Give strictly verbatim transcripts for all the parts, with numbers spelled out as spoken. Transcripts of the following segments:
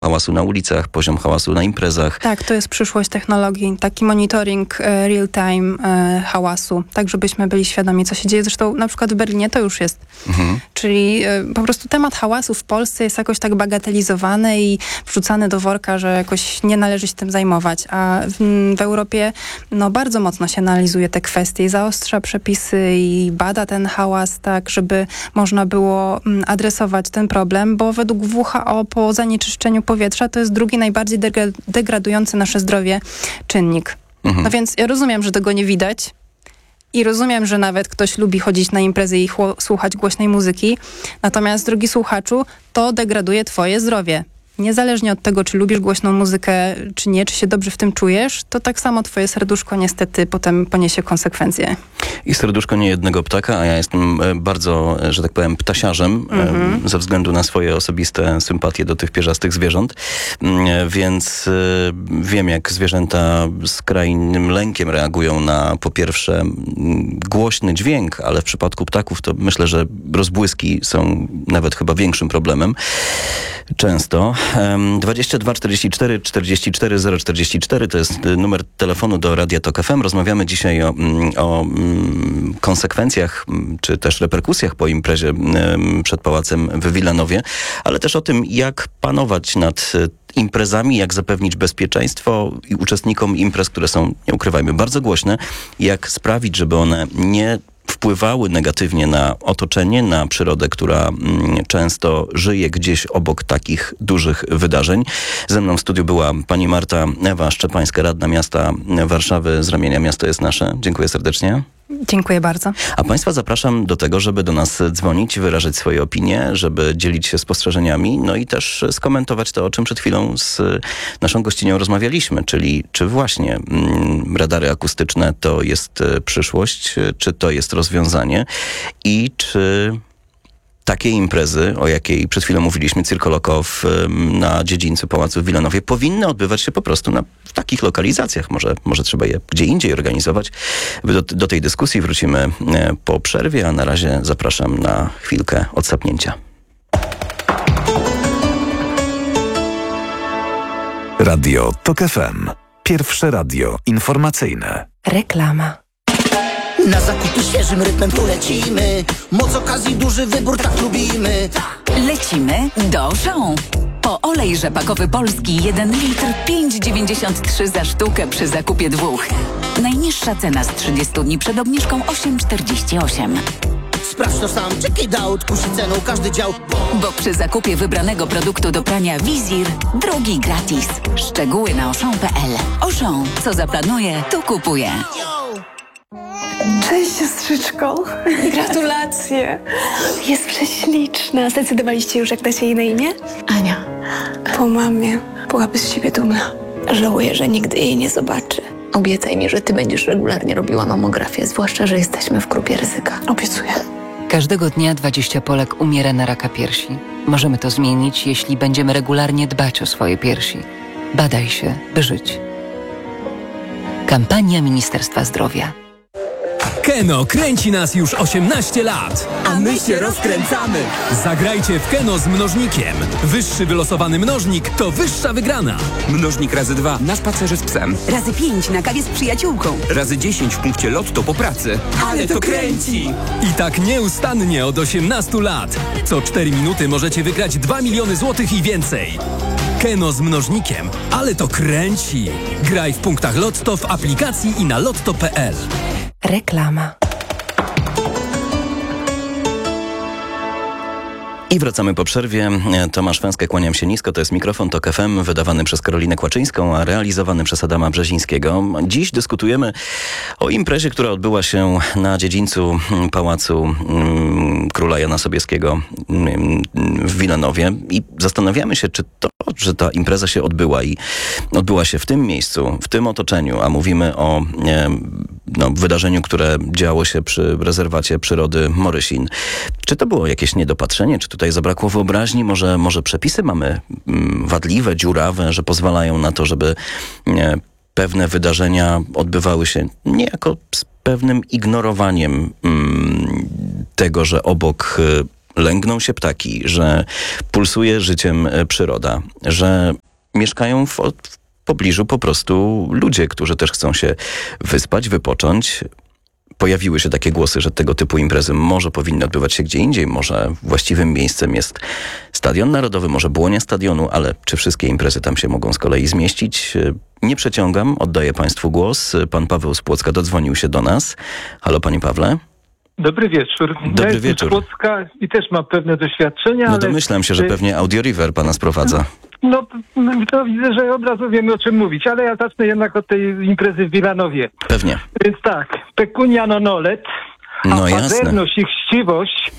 hałasu na ulicach, poziom hałasu na imprezach. Tak, to jest przyszłość technologii. Taki monitoring e, real-time e, hałasu, tak żebyśmy byli świadomi, co się dzieje. Zresztą na przykład w Berlinie to już jest. Mhm. Czyli e, po prostu temat hałasu w Polsce jest jakoś tak bagatelizowany i wrzucany do worka, że jakoś nie należy się tym zajmować. A w, w Europie no, bardzo mocno się analizuje te kwestie i zaostrza przepisy i bada ten hałas tak, żeby można było m, adresować ten problem, bo według W H O po zanieczyszczeniu powietrza to jest drugi najbardziej degra- degradujący nasze zdrowie czynnik. Mhm. No więc ja rozumiem, że tego nie widać i rozumiem, że nawet ktoś lubi chodzić na imprezy i chło- słuchać głośnej muzyki, natomiast, drogi słuchaczu, to degraduje twoje zdrowie. Niezależnie od tego, czy lubisz głośną muzykę, czy nie, czy się dobrze w tym czujesz, to tak samo twoje serduszko niestety potem poniesie konsekwencje. I serduszko nie jednego ptaka, a ja jestem bardzo, że tak powiem, ptasiarzem mm-hmm. ze względu na swoje osobiste sympatie do tych pierzastych zwierząt. Więc wiem, jak zwierzęta z skrajnym lękiem reagują na po pierwsze głośny dźwięk, ale w przypadku ptaków to myślę, że rozbłyski są nawet chyba większym problemem. Często. dwadzieścia dwa czterdzieści cztery czterdzieści cztery zero czterdzieści cztery to jest numer telefonu do Radia Tok F M. Rozmawiamy dzisiaj o, o konsekwencjach czy też reperkusjach po imprezie przed Pałacem w Wilanowie, ale też o tym, jak panować nad imprezami, jak zapewnić bezpieczeństwo i uczestnikom imprez, które są, nie ukrywajmy, bardzo głośne, jak sprawić, żeby one nie wpływały negatywnie na otoczenie, na przyrodę, która mm, często żyje gdzieś obok takich dużych wydarzeń. Ze mną w studiu była pani Marta Ewa Szczepańska, radna miasta Warszawy z ramienia Miasto jest nasze. Dziękuję serdecznie. Dziękuję bardzo. A państwa zapraszam do tego, żeby do nas dzwonić, wyrażać swoje opinie, żeby dzielić się spostrzeżeniami, no i też skomentować to, o czym przed chwilą z naszą gościnią rozmawialiśmy, czyli czy właśnie mm, radary akustyczne to jest przyszłość, czy to jest rozwiązanie i czy takie imprezy, o jakiej przed chwilą mówiliśmy, Cyrkolokow na dziedzińcu Pałacu w Wilanowie, powinny odbywać się po prostu na, w takich lokalizacjach. Może, może trzeba je gdzie indziej organizować. Do, do tej dyskusji wrócimy po przerwie, a na razie zapraszam na chwilkę odsapnięcia. Radio Tok F M. Pierwsze radio informacyjne. Reklama. Na zakupy świeżym rytmem tu lecimy. Moc okazji, duży wybór, tak lubimy. Lecimy do Auchan. Po olej rzepakowy polski jeden litr pięć dziewięćdziesiąt trzy za sztukę przy zakupie dwóch. Najniższa cena z trzydziestu dni przed obniżką osiem czterdzieści osiem. Sprawdź to sam, check it out, kusi ceną każdy dział. Bo przy zakupie wybranego produktu do prania Wizir drugi gratis. Szczegóły na auchan kropka p l. Auchan, co zaplanuje, to kupuje. Cześć, siostrzyczko. Gratulacje. Jest prześliczna. Zdecydowaliście już, jak dacie jej na imię? Ania. Po mamie. Byłaby z siebie dumna. Żałuję, że nigdy jej nie zobaczy. Obiecaj mi, że ty będziesz regularnie robiła mamografię, zwłaszcza, że jesteśmy w grupie ryzyka. Obiecuję. Każdego dnia dwadzieścia Polek umiera na raka piersi. Możemy to zmienić, jeśli będziemy regularnie dbać o swoje piersi. Badaj się, by żyć. Kampania Ministerstwa Zdrowia. Keno kręci nas już osiemnaście lat. A my się rozkręcamy. Zagrajcie w Keno z mnożnikiem. Wyższy wylosowany mnożnik to wyższa wygrana. Mnożnik razy dwa na spacerze z psem. Razy pięć na kawie z przyjaciółką. Razy dziesięć w punkcie lotto po pracy. Ale to kręci! I tak nieustannie od osiemnastu lat. Co cztery minuty możecie wygrać dwa miliony złotych i więcej. Keno z mnożnikiem. Ale to kręci! Graj w punktach Lotto, w aplikacji i na lotto kropka p l. Reklama. I wracamy po przerwie. Tomasz Węskę, kłaniam się nisko. To jest mikrofon Tok F M, wydawany przez Karolinę Kłaczyńską, a realizowany przez Adama Brzezińskiego. Dziś dyskutujemy o imprezie, która odbyła się na dziedzińcu Pałacu Króla Jana Sobieskiego w Wilanowie. I zastanawiamy się, czy to, że ta impreza się odbyła i odbyła się w tym miejscu, w tym otoczeniu, a mówimy o no, wydarzeniu, które działo się przy rezerwacie przyrody Morysin. Czy to było jakieś niedopatrzenie? Czy tutaj zabrakło wyobraźni? Może, może przepisy mamy mm, wadliwe, dziurawe, że pozwalają na to, żeby nie, pewne wydarzenia odbywały się niejako z pewnym ignorowaniem mm, tego, że obok lęgną się ptaki, że pulsuje życiem przyroda, że mieszkają w, w pobliżu po prostu ludzie, którzy też chcą się wyspać, wypocząć. Pojawiły się takie głosy, że tego typu imprezy może powinny odbywać się gdzie indziej, może właściwym miejscem jest Stadion Narodowy, może błonia stadionu, ale czy wszystkie imprezy tam się mogą z kolei zmieścić? Nie przeciągam, oddaję Państwu głos. Pan Paweł z Płocka dodzwonił się do nas. Halo, Panie Pawle. Dobry wieczór. Dobry ja wieczór. Z Płocka i też mam pewne doświadczenia, No ale... domyślam się, że pewnie Audio River Pana sprowadza. No, to widzę, że od razu wiemy, o czym mówić, ale ja zacznę jednak od tej imprezy w Wilanowie. Pewnie. Więc tak, pecunia non olet, No a jasne. pazerność i chciwość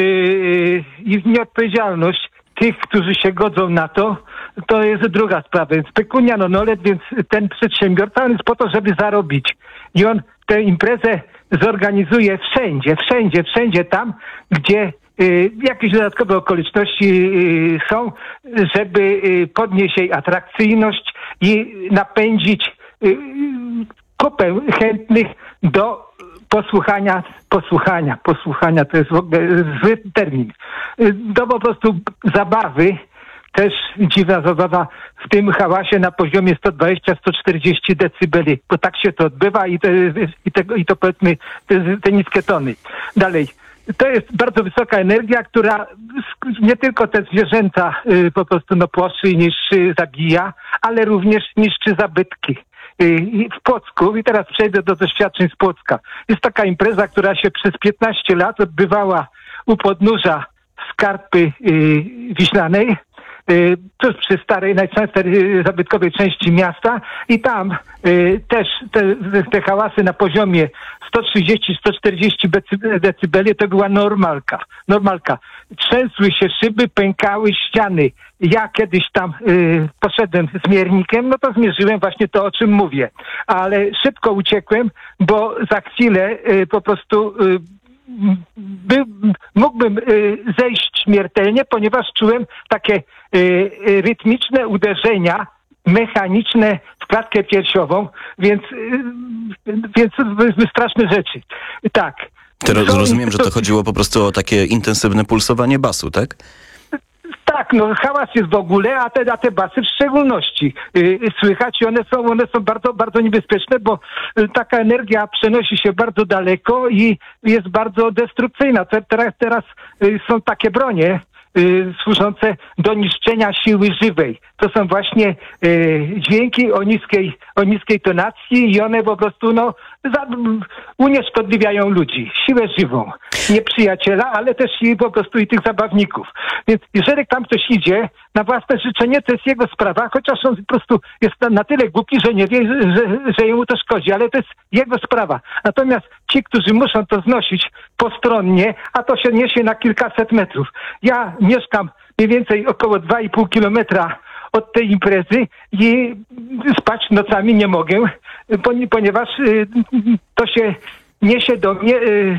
yy, i nieodpowiedzialność tych, którzy się godzą na to, to jest druga sprawa. Więc pecunia non olet, więc ten przedsiębiorca, on jest po to, żeby zarobić. I on tę imprezę zorganizuje wszędzie, wszędzie, wszędzie tam, gdzie y, jakieś dodatkowe okoliczności y, są, żeby y, podnieść jej atrakcyjność i napędzić y, kupę chętnych do posłuchania, posłuchania, posłuchania, to jest w ogóle zły termin, y, do po prostu zabawy. Też dziwna zabawa w tym hałasie na poziomie sto dwadzieścia do stu czterdziestu decybeli, bo tak się to odbywa i to, i to, i to powiedzmy te, te niskie tony. Dalej, to jest bardzo wysoka energia, która nie tylko te zwierzęta y, po prostu no płoszy i niszczy, zabija, ale również niszczy zabytki. Y, w Płocku, i teraz przejdę do doświadczeń z Płocka, jest taka impreza, która się przez piętnaście lat odbywała u podnóża Skarpy y, Wiślanej, y, tuż przy starej, najczęściej zabytkowej części miasta i tam y, też te, te hałasy na poziomie sto trzydzieści do stu czterdziestu decybeli to była normalka. Normalka. Trzęsły się szyby, pękały ściany. Ja kiedyś tam y, poszedłem z miernikiem, no to zmierzyłem właśnie to, o czym mówię. Ale szybko uciekłem, bo za chwilę y, po prostu y, By, mógłbym y, zejść śmiertelnie, ponieważ czułem takie y, y, rytmiczne uderzenia mechaniczne w klatkę piersiową, więc, y, więc y, straszne rzeczy. Tak. To roz, To- rozumiem, że to chodziło po prostu o takie intensywne pulsowanie basu, tak? Tak, no hałas jest w ogóle, a te, a te basy w szczególności yy, słychać i one są, one są bardzo, bardzo niebezpieczne, bo y, taka energia przenosi się bardzo daleko i jest bardzo destrukcyjna. Te, teraz teraz y, są takie bronie y, służące do niszczenia siły żywej. To są właśnie y, dźwięki o niskiej, o niskiej tonacji i one po prostu no, za, unieszkodliwiają ludzi, siłę żywą, nie przyjaciela, ale też i po prostu i tych zabawników. Więc jeżeli tam ktoś idzie na własne życzenie, to jest jego sprawa, chociaż on po prostu jest na tyle głupi, że nie wie, że, że jemu to szkodzi, ale to jest jego sprawa. Natomiast ci, którzy muszą to znosić postronnie, a to się niesie na kilkaset metrów. Ja mieszkam mniej więcej około dwa i pół kilometra od tej imprezy i spać nocami nie mogę, ponieważ to się niesie do mnie,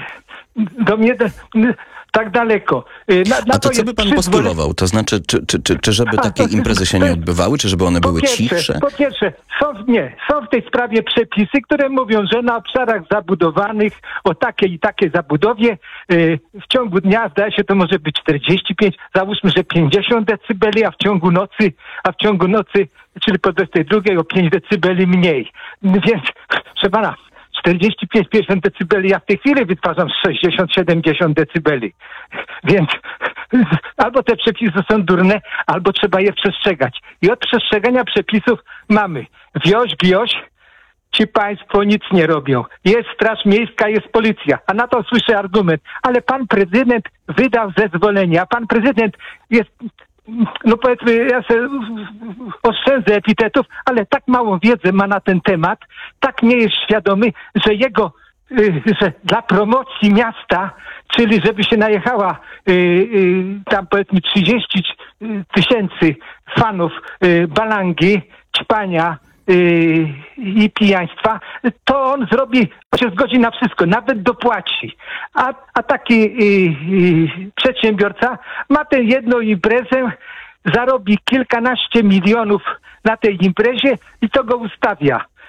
do mnie tak daleko. Na, na A to co by pan przyzwolę- postulował? To znaczy, czy, czy, czy, czy żeby takie imprezy się nie odbywały, czy żeby one były po pierwsze, cichsze? Po pierwsze, są, nie, są w tej sprawie przepisy, które mówią, że na obszarach zabudowanych o takiej i takiej zabudowie y, w ciągu dnia zdaje się to może być czterdzieści pięć, załóżmy, że pięćdziesiąt decybeli, a w ciągu nocy, a w ciągu nocy, czyli po dwudziestej drugiej o pięć decybeli mniej. Więc, proszę pana, czterdzieści pięć do pięćdziesięciu decybeli ja w tej chwili wytwarzam sześćdziesiąt do siedemdziesięciu decybeli. Więc albo te przepisy są durne, albo trzeba je przestrzegać. I od przestrzegania przepisów mamy wioś, wioś, ci państwo nic nie robią. Jest straż miejska, jest policja. A na to słyszę argument. Ale pan prezydent wydał zezwolenie, a pan prezydent jest... No powiedzmy, ja sobie oszczędzę epitetów, ale tak małą wiedzę ma na ten temat, tak nie jest świadomy, że jego, y, że dla promocji miasta, czyli żeby się najechała y, y, tam powiedzmy trzydzieści tysięcy fanów y, balangi, ćpania y, i pijaństwa, to on zrobi, się zgodzi na wszystko, nawet dopłaci. A, a taki y, y, przedsiębiorca ma tę jedną imprezę, zarobi kilkanaście milionów na tej imprezie i to go ustawia.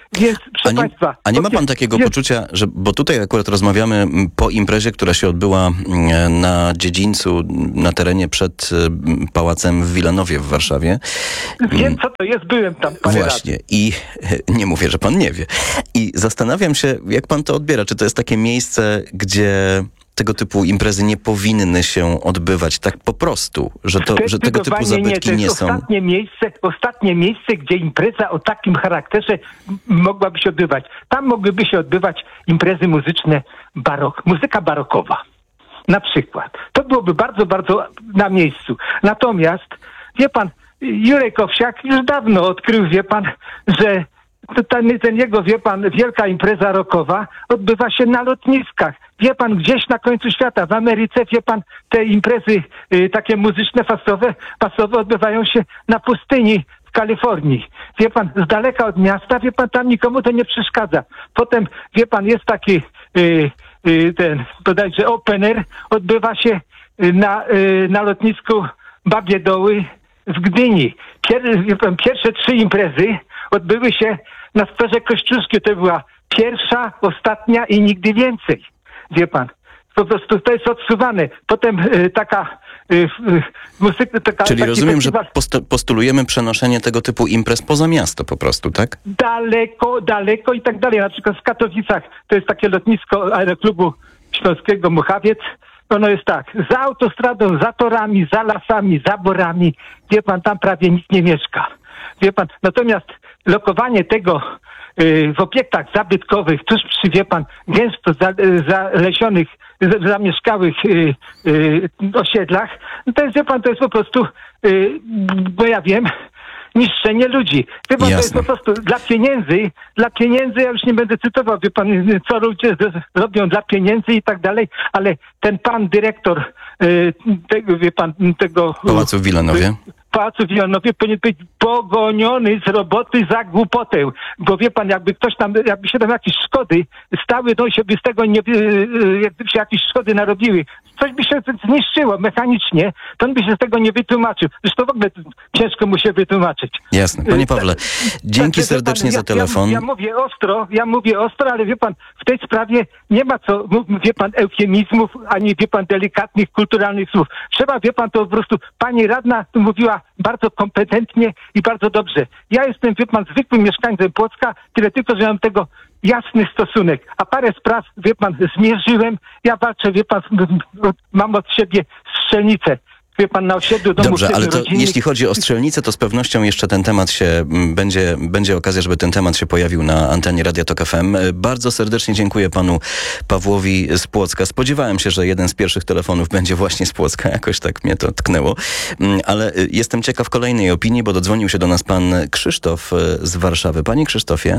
Więc proszę A nie, Państwa... a nie ma to- pan takiego jest- poczucia, że, bo tutaj akurat rozmawiamy m, po imprezie, która się odbyła m, na dziedzińcu, na terenie przed m, Pałacem w Wilanowie w Warszawie. Wiem, co to jest, byłem tam parę Właśnie. razy. I nie mówię, że pan nie wie. I zastanawiam się, jak pan to odbiera. Czy to jest takie miejsce, gdzie tego typu imprezy nie powinny się odbywać tak po prostu, że, to, że tego typu Zdecydowanie zabytki nie, nie, to jest są... Ostatnie miejsce, ostatnie miejsce, gdzie impreza o takim charakterze m- mogłaby się odbywać. Tam mogłyby się odbywać imprezy muzyczne, barok, muzyka barokowa. Na przykład. To byłoby bardzo, bardzo na miejscu. Natomiast, wie pan, Jurek Owsiak już dawno odkrył, wie pan, że ten, ten jego, wie pan, wielka impreza rockowa odbywa się na lotniskach. Wie pan, gdzieś na końcu świata, w Ameryce, wie pan, te imprezy y, takie muzyczne, fasowe, fasowe odbywają się na pustyni w Kalifornii. Wie pan, z daleka od miasta, wie pan, tam nikomu to nie przeszkadza. Potem, wie pan, jest taki y, y, ten, bodajże open air, odbywa się y, na, y, na lotnisku Babie Doły w Gdyni. Pier, wie pan, pierwsze trzy imprezy odbyły się na skwerze Kościuszki. To była pierwsza, ostatnia i nigdy więcej. Wie pan, po prostu to jest odsuwane. Potem y, taka y, y, muzyka... Taka, Czyli taki rozumiem, że festiwal post- postulujemy przenoszenie tego typu imprez poza miasto po prostu, tak? daleko, daleko i tak dalej. Na przykład w Katowicach to jest takie lotnisko aeroklubu śląskiego Muchawiec. Ono jest tak, za autostradą, za torami, za lasami, za borami. Wie pan, tam prawie nikt nie mieszka. Wie pan, natomiast lokowanie tego y, w obiektach zabytkowych, tuż przy, wie pan, gęsto za, y, zalesionych, z- zamieszkałych y, y, osiedlach, no to jest, wie pan, to jest po prostu, y, bo ja wiem, niszczenie ludzi. Wie pan, to jest Jasne. po prostu dla pieniędzy, dla pieniędzy, ja już nie będę cytował, wie pan, co ludzie z- robią dla pieniędzy i tak dalej, ale ten pan dyrektor y, tego, wie pan, tego... Pałacu w Wilanowie. Pałacu w Wilanowie powinien być pogoniony z roboty za głupotę. Bo wie pan, jakby ktoś tam, jakby się tam jakieś szkody stały, no się by z tego nie, jakby się jakieś szkody narobiły, coś by się zniszczyło mechanicznie, to on by się z tego nie wytłumaczył. Zresztą w ogóle ciężko mu się wytłumaczyć. Jasne. Panie Pawle, dzięki Także, wie serdecznie pan, za ja, telefon. Ja, ja mówię ostro, ja mówię ostro, ale wie pan, w tej sprawie nie ma co, mów- wie pan, eufemizmów, ani wie pan, delikatnych, kulturalnych słów. Trzeba, wie pan, to po prostu pani radna tu mówiła bardzo kompetentnie i bardzo dobrze. Ja jestem, wie pan, zwykłym mieszkańcem Płocka, tyle tylko, że mam tego jasny stosunek. A parę spraw, wie pan, zmierzyłem. Ja walczę, wie pan, mam od siebie strzelnicę. Wie pan, na osiedlu domu Dobrze, ale to rodzinnych. jeśli chodzi o strzelnicę, to z pewnością jeszcze ten temat się, m, będzie, będzie okazja, żeby ten temat się pojawił na antenie Radia Tok F M. E, Bardzo serdecznie dziękuję panu Pawłowi z Płocka. Spodziewałem się, że jeden z pierwszych telefonów będzie właśnie z Płocka. Jakoś tak mnie to tknęło. Mm, Ale y, jestem ciekaw kolejnej opinii, bo dodzwonił się do nas pan Krzysztof y, z Warszawy. Panie Krzysztofie?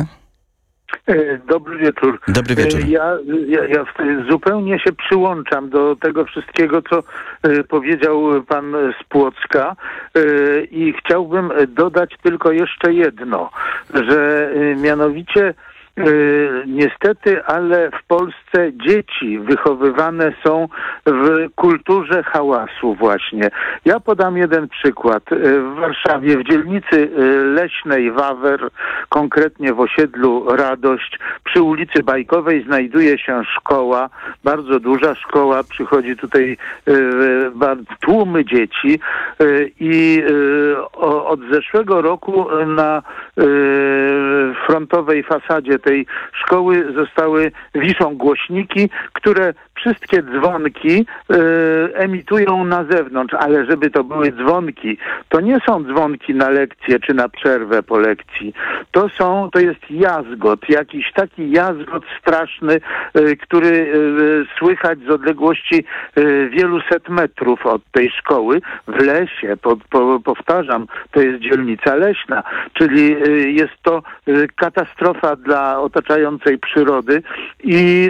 E, Dobry wieczór. Dobry wieczór. E, Ja, ja, ja w- zupełnie się przyłączam do tego wszystkiego, co e, powiedział pan z Płocka e, i chciałbym dodać tylko jeszcze jedno, że e, mianowicie e, niestety, ale w Polsce dzieci wychowywane są w kulturze hałasu właśnie. Ja podam jeden przykład. E, W Warszawie, w dzielnicy e, Leśnej Wawer, konkretnie w osiedlu Radość, przy ulicy Bajkowej znajduje się szkoła, bardzo duża szkoła, przychodzi tutaj e, bardzo tłumy dzieci e, i e, o, od zeszłego roku na e, frontowej fasadzie tej szkoły zostały, wiszą głośniki, które wszystkie dzwonki e, emitują na zewnątrz, ale żeby to były dzwonki, to nie są dzwonki na lekcję czy na przerwę po lekcji. To są, to jest jazgot, jakiś taki jazgot straszny, e, który e, słychać z odległości e, wielu set metrów od tej szkoły w lesie. Po, po, powtarzam, to jest dzielnica leśna, czyli e, jest to e, katastrofa dla otaczającej przyrody i,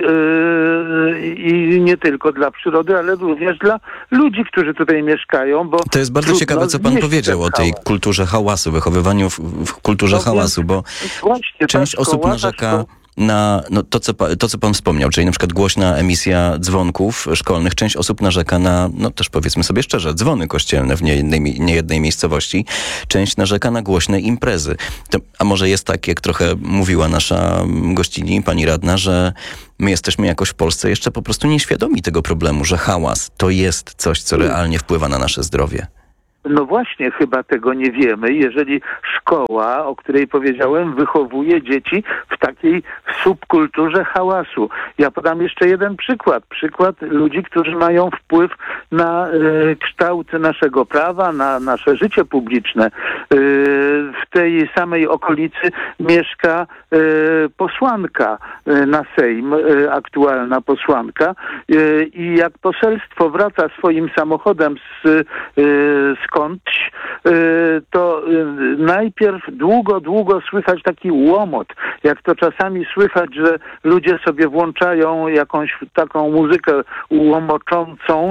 e, i nie tylko dla przyrody, ale również dla ludzi, którzy tutaj mieszkają, bo To jest bardzo trudno ciekawe, co pan znieść powiedział ten o tej hałas. kulturze hałasu, wychowywaniu w, w kulturze No więc hałasu, bo właśnie ta część osób szkoła, ta narzeka, szkoła- na no, to, co, pa- to, co pan wspomniał, czyli na przykład głośna emisja dzwonków szkolnych. Część osób narzeka na, no też powiedzmy sobie szczerze, dzwony kościelne w niejednej, niejednej miejscowości. Część narzeka na głośne imprezy. To, a może jest tak, jak trochę mówiła nasza gościni, pani radna, że my jesteśmy jakoś w Polsce jeszcze po prostu nieświadomi tego problemu, że hałas to jest coś, co realnie wpływa na nasze zdrowie. No właśnie, chyba tego nie wiemy, jeżeli szkoła, o której powiedziałem, wychowuje dzieci w takiej subkulturze hałasu. Ja podam jeszcze jeden przykład. Przykład ludzi, którzy mają wpływ na e, kształt naszego prawa, na nasze życie publiczne. E, w tej samej okolicy mieszka e, posłanka e, na Sejm, e, aktualna posłanka e, i jak poselstwo wraca swoim samochodem z, e, z skądś, to najpierw długo, długo słychać taki łomot, jak to czasami słychać, że ludzie sobie włączają jakąś taką muzykę łomoczącą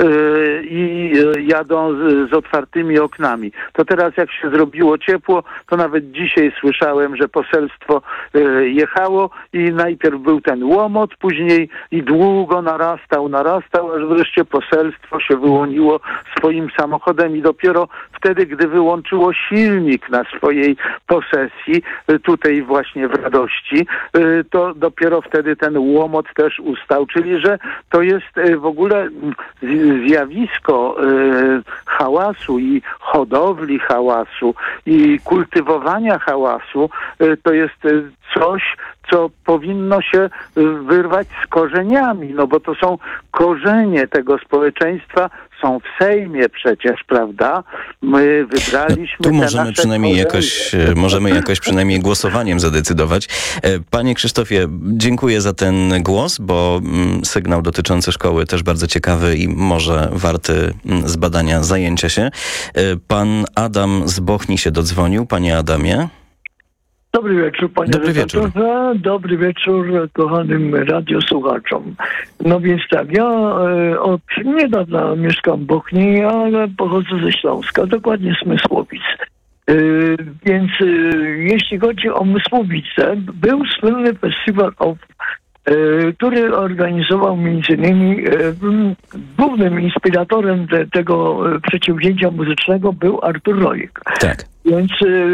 i jadą z, z otwartymi oknami. To teraz jak się zrobiło ciepło, to nawet dzisiaj słyszałem, że poselstwo jechało i najpierw był ten łomot, później i długo narastał, narastał, aż wreszcie poselstwo się wyłoniło swoim samochodem i dopiero wtedy, gdy wyłączyło silnik na swojej posesji, tutaj właśnie w Radości, to dopiero wtedy ten łomot też ustał. Czyli, że to jest w ogóle zjawisko hałasu i hodowli hałasu i kultywowania hałasu, to jest coś, co powinno się wyrwać z korzeniami, no bo to są korzenie tego społeczeństwa, są w Sejmie przecież, prawda? My wybraliśmy... No, tu możemy te przynajmniej korzenie. jakoś, możemy jakoś przynajmniej głosowaniem zadecydować. Panie Krzysztofie, dziękuję za ten głos, bo sygnał dotyczący szkoły też bardzo ciekawy i może warty zbadania, zajęcia się. Pan Adam z Bochni się dodzwonił. Panie Adamie. Dobry wieczór, panie Dobry wieczór. redaktorze. Dobry wieczór kochanym radiosłuchaczom. No więc tak, ja e, od niedawna mieszkam w Bochni, ale pochodzę ze Śląska, dokładnie z Mysłowic. E, więc e, jeśli chodzi o Mysłowice, był słynny festiwal of który organizował między innymi głównym inspiratorem te, tego przedsięwzięcia muzycznego był Artur Rojek. Tak. Więc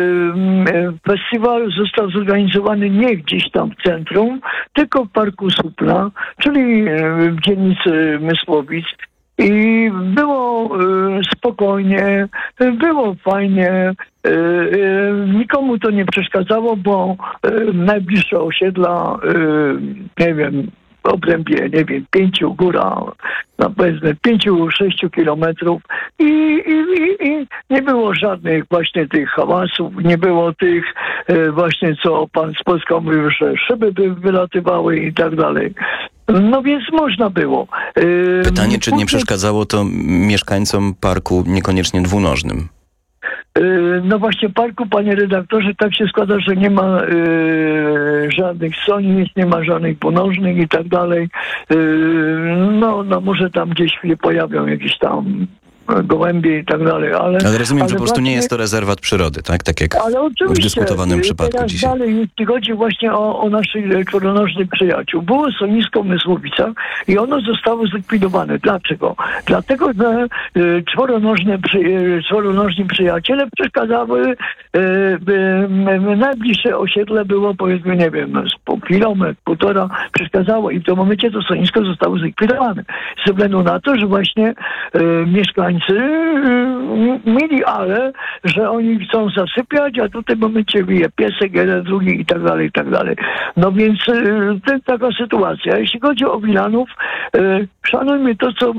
festiwal został zorganizowany nie gdzieś tam w centrum, tylko w Parku Supla, czyli w dzielnicy Mysłowic. I było y, spokojnie, było fajnie, y, y, nikomu to nie przeszkadzało, bo y, najbliższe osiedla, y, nie wiem, w obrębie, nie wiem, pięciu góra, no powiedzmy pięciu, sześciu kilometrów i, i, i, i nie było żadnych właśnie tych hałasów, nie było tych y, właśnie, co pan z Polska mówił, że szyby by wylatywały i tak dalej. No więc można było. Yy, Pytanie, czy nie przeszkadzało to mieszkańcom parku niekoniecznie dwunożnym? Yy, no właśnie parku, panie redaktorze, tak się składa, że nie ma yy, żadnych sonic, nie ma żadnych ponożnych i tak dalej. Yy, no, no może tam gdzieś się pojawią jakieś tam gołębie i tak dalej, ale... Ale rozumiem, ale że po prostu właśnie, nie jest to rezerwat przyrody, tak? Tak jak ale w dyskutowanym przypadku teraz dzisiaj. dalej, jeśli chodzi właśnie o, o naszych czworonożnych przyjaciół. Było schronisko w Mysłowicach i ono zostało zlikwidowane. Dlaczego? Dlatego, że y, czworonożne przy, y, czworonożni przyjaciele przeszkadzały, y, by, y, najbliższe osiedle było powiedzmy, nie wiem, z pół kilometr, półtora, przeszkadzało i w tym momencie to schronisko zostało zlikwidowane. Ze względu na to, że właśnie y, mieszkańcy mieli ale, że oni chcą zasypiać, a tutaj w momencie bije piesek, jeden, drugi i tak dalej, i tak dalej. No więc to jest taka sytuacja. Jeśli chodzi o Wilanów, szanujmy to, co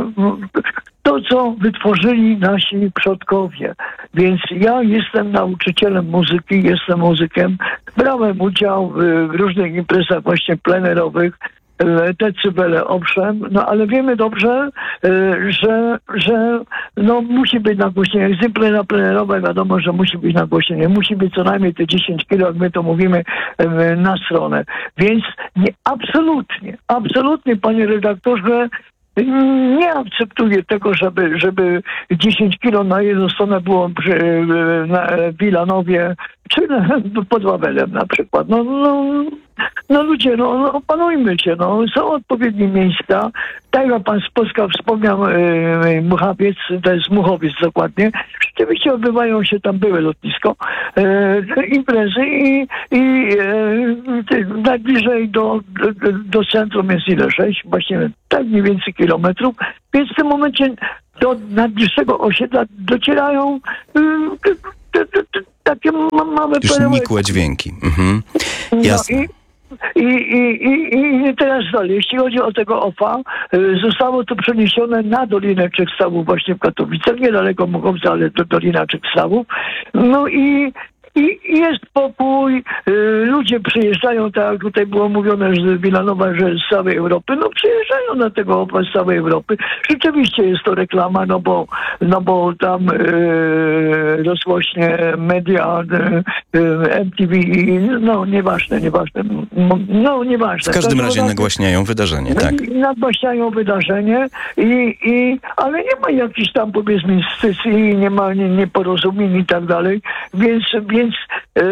to, co wytworzyli nasi przodkowie. Więc ja jestem nauczycielem muzyki, jestem muzykiem, brałem udział w różnych imprezach właśnie plenerowych, decybele, owszem, no ale wiemy dobrze, że, że no musi być nagłośnienie. Egzemplarze plenerowe wiadomo, że musi być nagłośnienie. Musi być co najmniej te dziesięć kilo, jak my to mówimy, na stronę. Więc nie, absolutnie, absolutnie, panie redaktorze, nie akceptuję tego, żeby, żeby dziesięć kilo na jedną stronę było przy, na Wilanowie, czy pod Wawelem na przykład. No, no, no ludzie, no, no opanujmy się, no, są odpowiednie miejsca. Tak jak pan z Polska wspomniał, e, Muchawiec, to jest Muchowiec dokładnie. Rzeczywiście odbywają się tam, były lotnisko, e, imprezy i, i e, najbliżej do, do, do centrum jest ile? sześć, właśnie tak mniej więcej kilometrów. Więc w tym momencie do najbliższego osiedla docierają e, te, te, te, takie ma, małe Już perełki. nikłe dźwięki. Mhm. Jasne. No i, i, i, i, I teraz dalej, jeśli chodzi o tego O F A, y, zostało to przeniesione na Dolinę Trzech Stawów właśnie w Katowicach, niedaleko Muchowca, ale do Dolina Trzech Stawów. No i I jest pokój, y, ludzie przyjeżdżają, tak jak tutaj było mówione z Wilanowa, że z całej Europy, no przyjeżdżają na tego Opla z całej Europy. Rzeczywiście jest to reklama, no bo, no bo tam y, rozgłośnie media, y, y, M T V, no nieważne, nieważne, no nieważne. W każdym to, razie to, nagłaśniają wydarzenie, tak? Nagłaśniają wydarzenie, i, i, ale nie ma jakichś tam powiedzmy sesji, nie ma nie, nieporozumień i tak dalej, więc Więc e,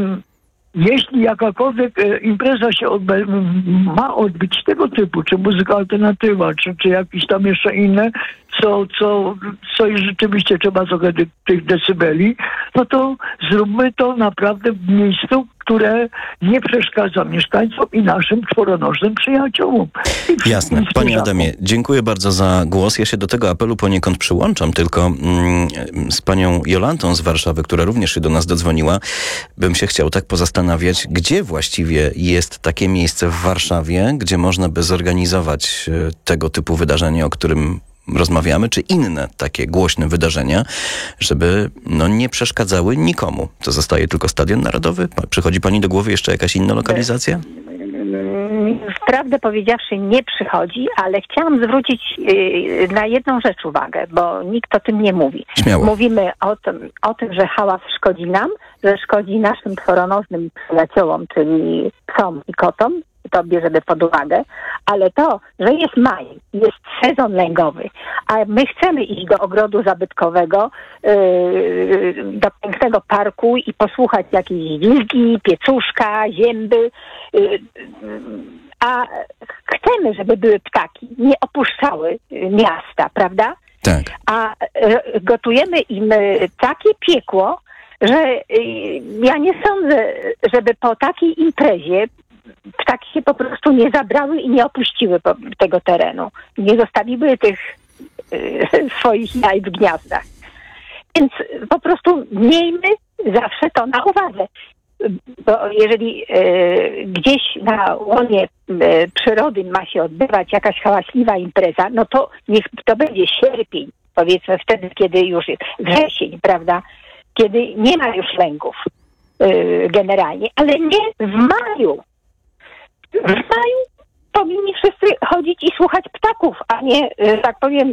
jeśli jakakolwiek e, impreza się odbe- ma odbyć tego typu, czy muzyka alternatywa, czy, czy jakieś tam jeszcze inne, co, co, co i rzeczywiście trzeba trochę dy- tych decybeli, no to zróbmy to naprawdę w miejscu, które nie przeszkadza mieszkańcom i naszym czworonożnym przyjaciołom. Jasne. Panie Adamie, dziękuję bardzo za głos. Ja się do tego apelu poniekąd przyłączam, tylko mm, z panią Jolantą z Warszawy, która również się do nas dodzwoniła, bym się chciał tak pozastanawiać, gdzie właściwie jest takie miejsce w Warszawie, gdzie można by zorganizować e, tego typu wydarzenie, o którym rozmawiamy, czy inne takie głośne wydarzenia, żeby no, nie przeszkadzały nikomu. To zostaje tylko Stadion Narodowy? Przychodzi pani do głowy jeszcze jakaś inna lokalizacja? Prawdę powiedziawszy nie przychodzi, ale chciałam zwrócić yy, na jedną rzecz uwagę, bo nikt o tym nie mówi. Śmiało. Mówimy o tym, o tym, że hałas szkodzi nam, że szkodzi naszym czworonożnym przyjaciołom, czyli psom i kotom, to bierzemy pod uwagę, ale to, że jest maj, jest sezon lęgowy, a my chcemy iść do ogrodu zabytkowego, yy, do pięknego parku i posłuchać jakiejś wilki, piecuszka, zięby, yy, a chcemy, żeby były ptaki, nie opuszczały miasta, prawda? Tak. A yy, gotujemy im takie piekło, że yy, ja nie sądzę, żeby po takiej imprezie ptaki się po prostu nie zabrały i nie opuściły po, tego terenu. Nie zostawiły tych y, swoich jaj w gniazdach. Więc po prostu miejmy zawsze to na uwadze. Bo jeżeli y, gdzieś na łonie y, przyrody ma się odbywać jakaś hałaśliwa impreza, no to niech to będzie sierpień, powiedzmy wtedy, kiedy już jest wrzesień, prawda? Kiedy nie ma już lęków y, generalnie, ale nie w maju. W maju powinni wszyscy chodzić i słuchać ptaków, a nie, tak powiem...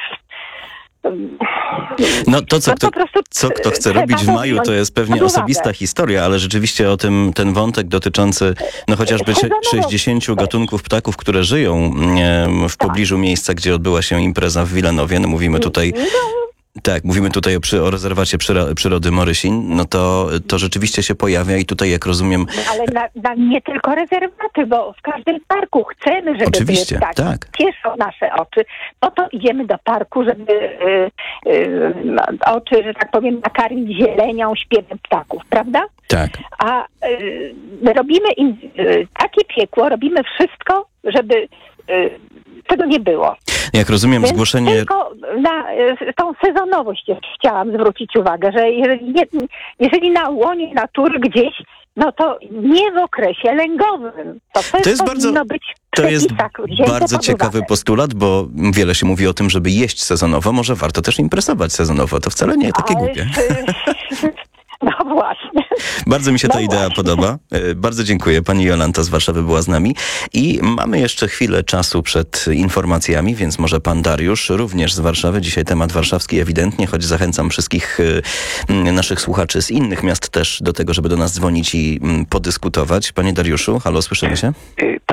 No to, co, no, kto, prostu, co kto chce robić w maju, to jest pewnie osobista historia, ale rzeczywiście o tym ten wątek dotyczący no chociażby sześćdziesięciu gatunków ptaków, które żyją e, w pobliżu miejsca, gdzie odbyła się impreza w Wilanowie. No mówimy tutaj... Tak, mówimy tutaj o, przy, o rezerwacie przyro, przyrody Morysin, no to, to rzeczywiście się pojawia i tutaj, jak rozumiem... Ale na, na nie tylko rezerwaty, bo w każdym parku chcemy, żeby Oczywiście, były ptaki. tak. Cieszą nasze oczy. Po to idziemy do parku, żeby y, y, oczy, że tak powiem, nakarmić zielenią, śpiewem ptaków, prawda? Tak. A y, robimy im y, takie piekło, robimy wszystko, żeby y, tego nie było. Jak rozumiem, Więc zgłoszenie... tylko na y, tą sezonowość jeszcze chciałam zwrócić uwagę, że jeżeli, nie, jeżeli na łonie natury gdzieś, no to nie w okresie lęgowym. To, to, to jest bardzo... być To jest bardzo pod ciekawy uwagę. postulat, bo wiele się mówi o tym, żeby jeść sezonowo. Może warto też imprezować sezonowo. To wcale nie takie Ale, głupie. No właśnie. Bardzo mi się ta No idea właśnie. podoba. E, Bardzo dziękuję. Pani Jolanta z Warszawy była z nami. I mamy jeszcze chwilę czasu przed informacjami, więc może pan Dariusz, również z Warszawy. Dzisiaj temat warszawski ewidentnie, choć zachęcam wszystkich e, naszych słuchaczy z innych miast też do tego, żeby do nas dzwonić i m, podyskutować. Panie Dariuszu, halo, słyszymy się? Tak.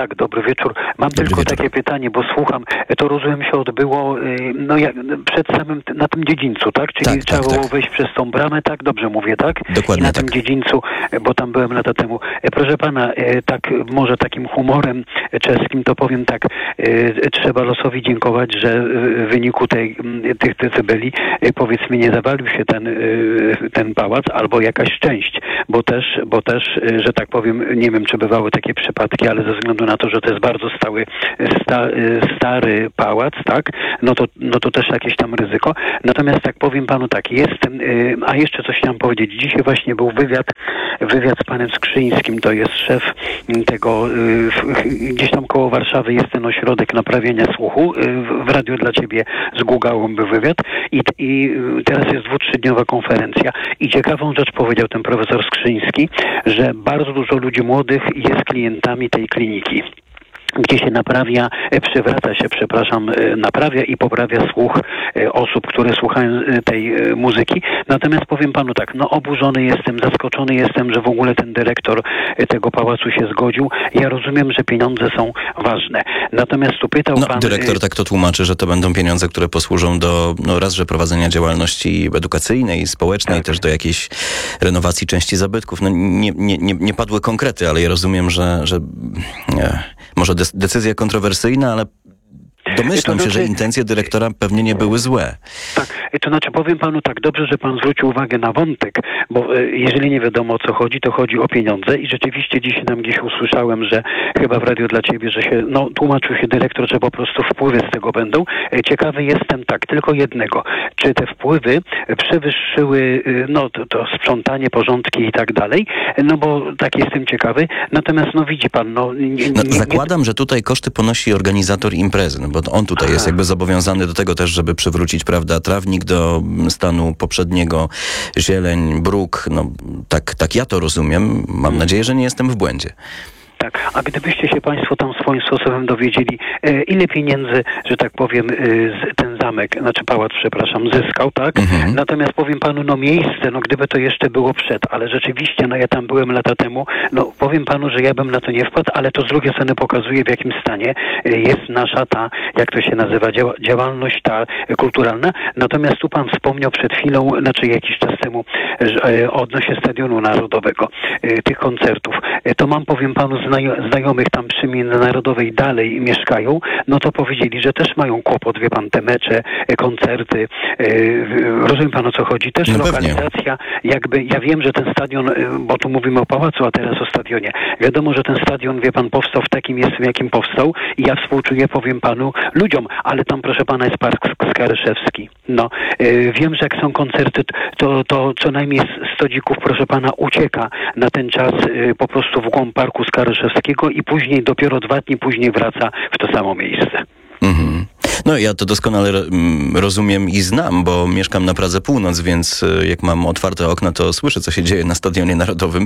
Tak, dobry wieczór. Mam dobry tylko wieczór. takie pytanie, bo słucham, to rozumiem się odbyło y, no jak, przed samym, na tym dziedzińcu, tak? Czyli Tak, trzeba tak, było tak. wejść przez tą bramę, tak? Dobrze mówię, tak? Dokładnie I na tak. tym dziedzińcu, bo tam byłem lata temu. E, Proszę pana, e, tak może takim humorem czeskim to powiem tak, e, trzeba losowi dziękować, że w wyniku tej, tych decybeli e, powiedzmy nie zawalił się ten, e, ten pałac albo jakaś część, bo też, bo też, e, że tak powiem, nie wiem czy bywały takie przypadki, ale ze względu na to, że to jest bardzo stały, sta, stary pałac, tak, no to, no to też jakieś tam ryzyko. Natomiast tak powiem panu tak, jestem, y, a jeszcze coś chciałem powiedzieć. Dzisiaj właśnie był wywiad, wywiad z panem Skrzyńskim, to jest szef tego, y, w, gdzieś tam koło Warszawy jest ten ośrodek naprawienia słuchu. Y, w, w Radiu dla Ciebie z Gugałą był wywiad i, i teraz jest dwu, trzydniowa konferencja. I ciekawą rzecz powiedział ten profesor Skrzyński, że bardzo dużo ludzi młodych jest klientami tej kliniki, gdzie się naprawia, przywraca się, przepraszam, naprawia i poprawia słuch osób, które słuchają tej muzyki. Natomiast powiem panu tak, no oburzony jestem, zaskoczony jestem, że w ogóle ten dyrektor tego pałacu się zgodził. Ja rozumiem, że pieniądze są ważne. Natomiast tu pytał no, pan... dyrektor tak to tłumaczy, że to będą pieniądze, które posłużą do no raz, że prowadzenia działalności edukacyjnej, społecznej, tak. też do jakiejś renowacji części zabytków. No nie, nie, nie, nie padły konkrety, ale ja rozumiem, że, że nie, może decyzja kontrowersyjna, ale domyślam się, że intencje dyrektora pewnie nie były złe. Tak, to znaczy powiem panu tak, dobrze, że pan zwrócił uwagę na wątek, bo e, jeżeli nie wiadomo o co chodzi, to chodzi o pieniądze i rzeczywiście dzisiaj tam gdzieś usłyszałem, że chyba w Radiu dla Ciebie, że się, no tłumaczył się dyrektor, że po prostu wpływy z tego będą. E, ciekawy jestem tak, tylko jednego, czy te wpływy przewyższyły, e, no to, to sprzątanie, porządki i tak dalej, no bo tak jestem ciekawy, natomiast no widzi pan, no... Nie, nie, no nie, zakładam, że tutaj koszty ponosi organizator imprezy, no bo on tutaj Aha. jest jakby zobowiązany do tego też, żeby przywrócić, prawda, trawnik do stanu poprzedniego, zieleń, bruk, no tak, tak ja to rozumiem. Mam nadzieję, że nie jestem w błędzie. Tak, a gdybyście się Państwo tam swoim sposobem dowiedzieli, e, ile pieniędzy, że tak powiem, e, z, ten zamek, znaczy pałac, przepraszam, zyskał, tak? Mhm. Natomiast powiem Panu, no miejsce, no gdyby to jeszcze było przed, ale rzeczywiście, no ja tam byłem lata temu, no powiem Panu, że ja bym na to nie wpadł, ale to z drugiej strony pokazuje, w jakim stanie e, jest nasza ta, jak to się nazywa, działa, działalność ta e, kulturalna. Natomiast tu Pan wspomniał przed chwilą, znaczy jakiś czas temu, że, e, odnośnie Stadionu Narodowego, e, tych koncertów. E, to mam, powiem Panu, znajomych tam przy Międzynarodowej dalej mieszkają, no to powiedzieli, że też mają kłopot, wie pan, te mecze, koncerty, rozumiem pan o co chodzi, też no lokalizacja, jakby, ja wiem, że ten stadion, bo tu mówimy o pałacu, a teraz o stadionie, wiadomo, że ten stadion, wie pan, powstał w takim miejscu, w jakim powstał i ja współczuję, powiem panu, ludziom, ale tam, proszę pana, jest park Skaryszewski. No, wiem, że jak są koncerty, to, to co najmniej sto dzików, proszę pana, ucieka na ten czas po prostu w głąb parku Skaryszewskiego i później, dopiero dwa dni później wraca w to samo miejsce. Mhm. No ja to doskonale rozumiem i znam, bo mieszkam na Pradze Północ, więc jak mam otwarte okna, to słyszę, co się dzieje na Stadionie Narodowym.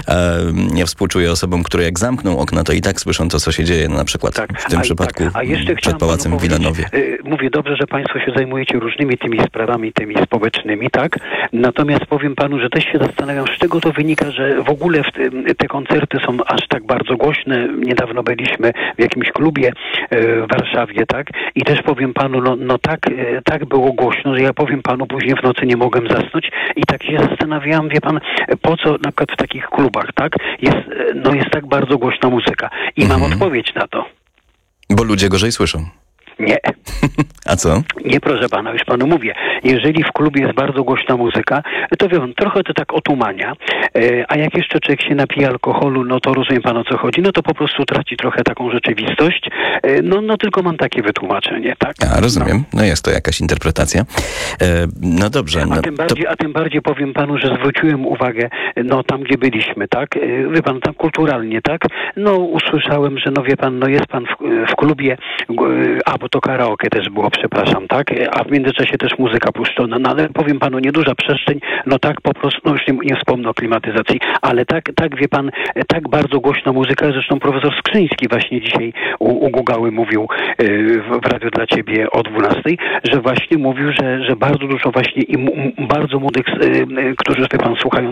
Ja współczuję osobom, które jak zamkną okna, to i tak słyszą to, co się dzieje, na przykład tak, w tym a przypadku tak. a jeszcze przed Pałacem w Wilanowie. Mówię dobrze, że państwo się zajmujecie różnymi tymi sprawami, tymi społecznymi, tak? Natomiast powiem panu, że też się zastanawiam, z czego to wynika, że w ogóle w te, te koncerty są aż tak bardzo głośne. Niedawno byliśmy w jakimś klubie w Warszawie, tak? I też powiem panu, no, no tak, tak było głośno, że ja powiem panu, później w nocy nie mogłem zasnąć i tak się zastanawiałam, wie pan, po co na przykład w takich klubach, tak? Jest, no jest tak bardzo głośna muzyka. I mhm. mam odpowiedź na to. Bo ludzie gorzej słyszą. Nie. A co? Nie, proszę pana, już panu mówię. Jeżeli w klubie jest bardzo głośna muzyka, to wie pan, trochę to tak otumania, e, a jak jeszcze człowiek się napije alkoholu, no to rozumiem pan, o co chodzi, no to po prostu traci trochę taką rzeczywistość. E, no, no tylko mam takie wytłumaczenie, tak? A, rozumiem. No, no jest to jakaś interpretacja. E, no dobrze. No, a, tym bardziej, to... a tym bardziej powiem panu, że zwróciłem uwagę, no tam, gdzie byliśmy, tak? E, wie pan, tam kulturalnie, tak? No usłyszałem, że no wie pan, no jest pan w, w klubie, a bo to karaoke też było, przepraszam, tak? A w międzyczasie też muzyka puszczona, no ale powiem panu, nieduża przestrzeń, no tak po prostu, no już nie, nie wspomnę o klimatyzacji, ale tak, tak wie pan, tak bardzo głośna muzyka, zresztą profesor Skrzyński właśnie dzisiaj u, u Gugały mówił yy, w, w Radiu dla Ciebie o dwunastej, że właśnie mówił, że, że bardzo dużo właśnie i m, bardzo młodych, yy, którzy wie pan słuchają tych,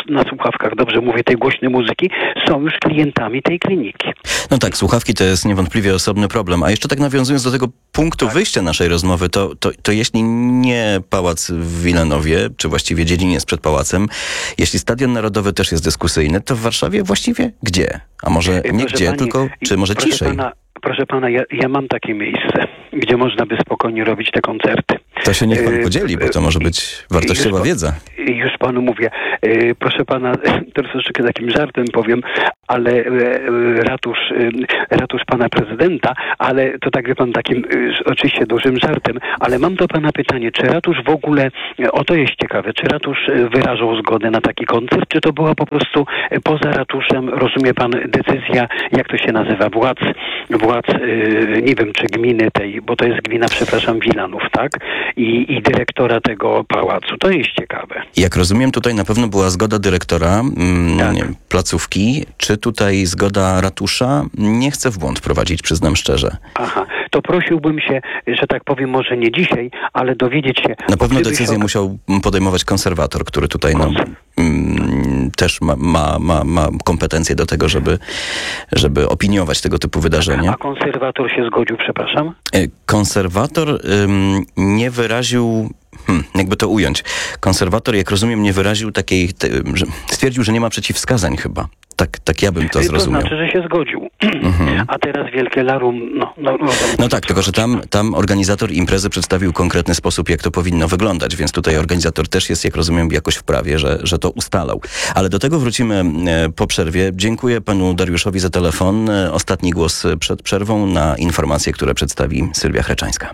na słuchawkach, dobrze mówię, tej głośnej muzyki, są już klientami tej kliniki. No tak, słuchawki to jest niewątpliwie osobny problem. A jeszcze tak nawiązując do tego punktu tak. wyjścia naszej rozmowy, to, to, to jeśli nie pałac w Wilanowie, czy właściwie dziedziniec przed pałacem, jeśli Stadion Narodowy też jest dyskusyjny, to w Warszawie właściwie gdzie? A może nie proszę gdzie, pani, tylko czy może proszę ciszej? Pana, proszę pana, ja, ja mam takie miejsce, gdzie można by spokojnie robić te koncerty. To się niech pan podzieli, bo to może być wartościowa już, wiedza. Już panu mówię. Proszę pana, to troszeczkę takim żartem powiem, ale ratusz, ratusz pana prezydenta, ale to tak wie pan takim oczywiście dużym żartem, ale mam do pana pytanie, czy ratusz w ogóle, o to jest ciekawe, czy ratusz wyrażał zgodę na taki koncert, czy to była po prostu poza ratuszem, rozumie pan, decyzja, jak to się nazywa, władz, władz, nie wiem, czy gminy tej, bo to jest gmina, przepraszam, Wilanów, tak? I, i dyrektora tego pałacu. To jest ciekawe. Jak rozumiem, tutaj na pewno była zgoda dyrektora mm, tak. nie, placówki. Czy tutaj zgoda ratusza? Nie chcę w błąd prowadzić, przyznam szczerze. Aha, to prosiłbym się, że tak powiem, może nie dzisiaj, ale dowiedzieć się... Na pewno decyzję się... musiał podejmować konserwator, który tutaj no, mm, też ma, ma, ma, ma kompetencje do tego, żeby, żeby opiniować tego typu wydarzenia. A konserwator się zgodził, przepraszam? Konserwator ym, nie wyraził... Hmm, jakby to ująć. Konserwator, jak rozumiem, nie wyraził takiej... Te, że stwierdził, że nie ma przeciwwskazań chyba. Tak, tak ja bym to zrozumiał. To znaczy, że się zgodził. Mhm. A teraz wielkie larum... No, no, no, no tak, tylko że tam, tam organizator imprezy przedstawił konkretny sposób, jak to powinno wyglądać, więc tutaj organizator też jest, jak rozumiem, jakoś w prawie, że, że to ustalał. Ale do tego wrócimy po przerwie. Dziękuję panu Dariuszowi za telefon. Ostatni głos przed przerwą na informacje, które przedstawi Sylwia Chreczańska.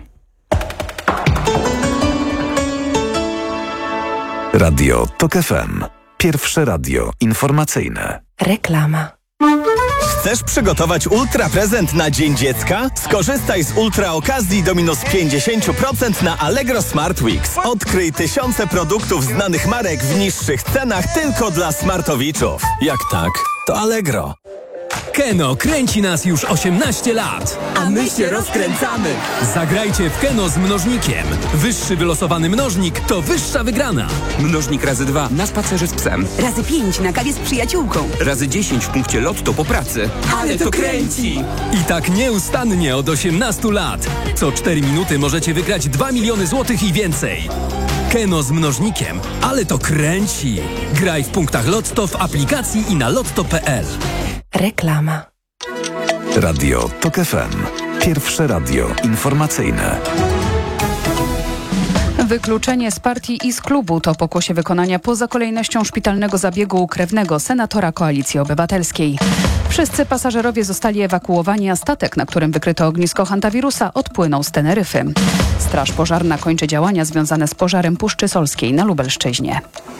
Radio TOK F M. Pierwsze radio informacyjne. Reklama. Chcesz przygotować ultra prezent na Dzień Dziecka? Skorzystaj z ultra okazji do minus pięćdziesiąt procent na Allegro Smart Weeks. Odkryj tysiące produktów znanych marek w niższych cenach tylko dla smartowiczów. Jak tak, to Allegro. Keno kręci nas już osiemnaście lat. A my się rozkręcamy. Zagrajcie w Keno z mnożnikiem. Wyższy wylosowany mnożnik to wyższa wygrana. Mnożnik razy dwa na spacerze z psem. Razy pięć na kawie z przyjaciółką. Razy dziesięć w punkcie Lotto po pracy. Ale to kręci! I tak nieustannie od osiemnastu lat. Co cztery minuty możecie wygrać dwa miliony złotych i więcej. Keno z mnożnikiem. Ale to kręci. Graj w punktach Lotto, w aplikacji i na lotto kropka p l. Reklama. Radio TOK F M. Pierwsze radio informacyjne. Wykluczenie z partii i z klubu to pokłosie wykonania poza kolejnością szpitalnego zabiegu krewnego senatora Koalicji Obywatelskiej. Wszyscy pasażerowie zostali ewakuowani, a statek, na którym wykryto ognisko hantawirusa, odpłynął z Teneryfy. Straż pożarna kończy działania związane z pożarem Puszczy Solskiej na Lubelszczyźnie.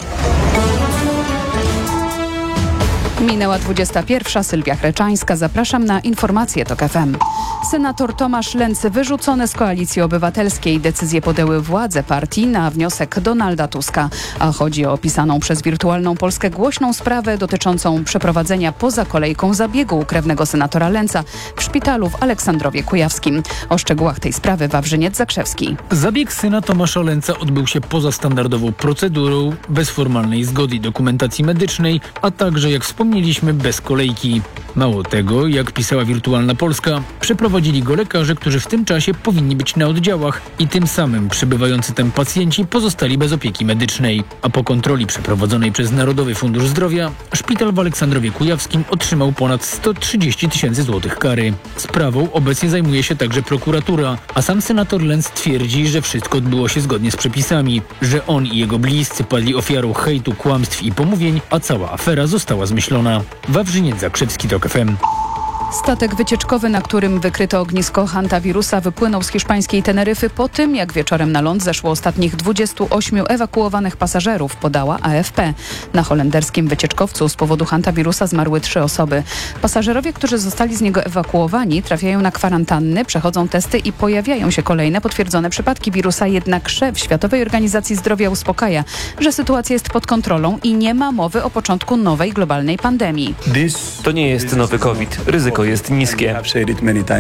Minęła dwudziesta pierwsza. Sylwia Chreczańska. Zapraszam na informacje TOK F M. Senator Tomasz Lenz wyrzucony z Koalicji Obywatelskiej. Decyzję podjęły władze partii na wniosek Donalda Tuska. A chodzi o opisaną przez Wirtualną Polskę głośną sprawę dotyczącą przeprowadzenia poza kolejką zabiegu krewnego senatora Lenza w szpitalu w Aleksandrowie Kujawskim. O szczegółach tej sprawy Wawrzyniec Zakrzewski. Zabieg syna Tomasza Lenza odbył się poza standardową procedurą, bez formalnej zgody i dokumentacji medycznej, a także, jak wspomnieliśmy, bez kolejki. Mało tego, jak pisała Wirtualna Polska, przeprowadzili go lekarze, którzy w tym czasie powinni być na oddziałach i tym samym przybywający tam pacjenci pozostali bez opieki medycznej. A po kontroli przeprowadzonej przez Narodowy Fundusz Zdrowia, szpital w Aleksandrowie Kujawskim otrzymał ponad sto trzydzieści tysięcy złotych kary. Sprawą obecnie zajmuje się także prokuratura, a sam senator Lenz twierdzi, że wszystko odbyło się zgodnie z przepisami, że on i jego bliscy padli ofiarą hejtu, kłamstw i pomówień, a cała afera została zmyślona. Wawrzyniec Zakrzewski, TOK F M. Statek wycieczkowy, na którym wykryto ognisko hantawirusa, wypłynął z hiszpańskiej Teneryfy po tym, jak wieczorem na ląd zeszło ostatnich dwudziestu ośmiu ewakuowanych pasażerów, podała A F P. Na holenderskim wycieczkowcu z powodu hantawirusa zmarły trzy osoby. Pasażerowie, którzy zostali z niego ewakuowani, trafiają na kwarantanny, przechodzą testy i pojawiają się kolejne potwierdzone przypadki wirusa, jednak szef Światowej Organizacji Zdrowia uspokaja, że sytuacja jest pod kontrolą i nie ma mowy o początku nowej globalnej pandemii. To nie jest nowy COVID. Ryzyko jest niskie.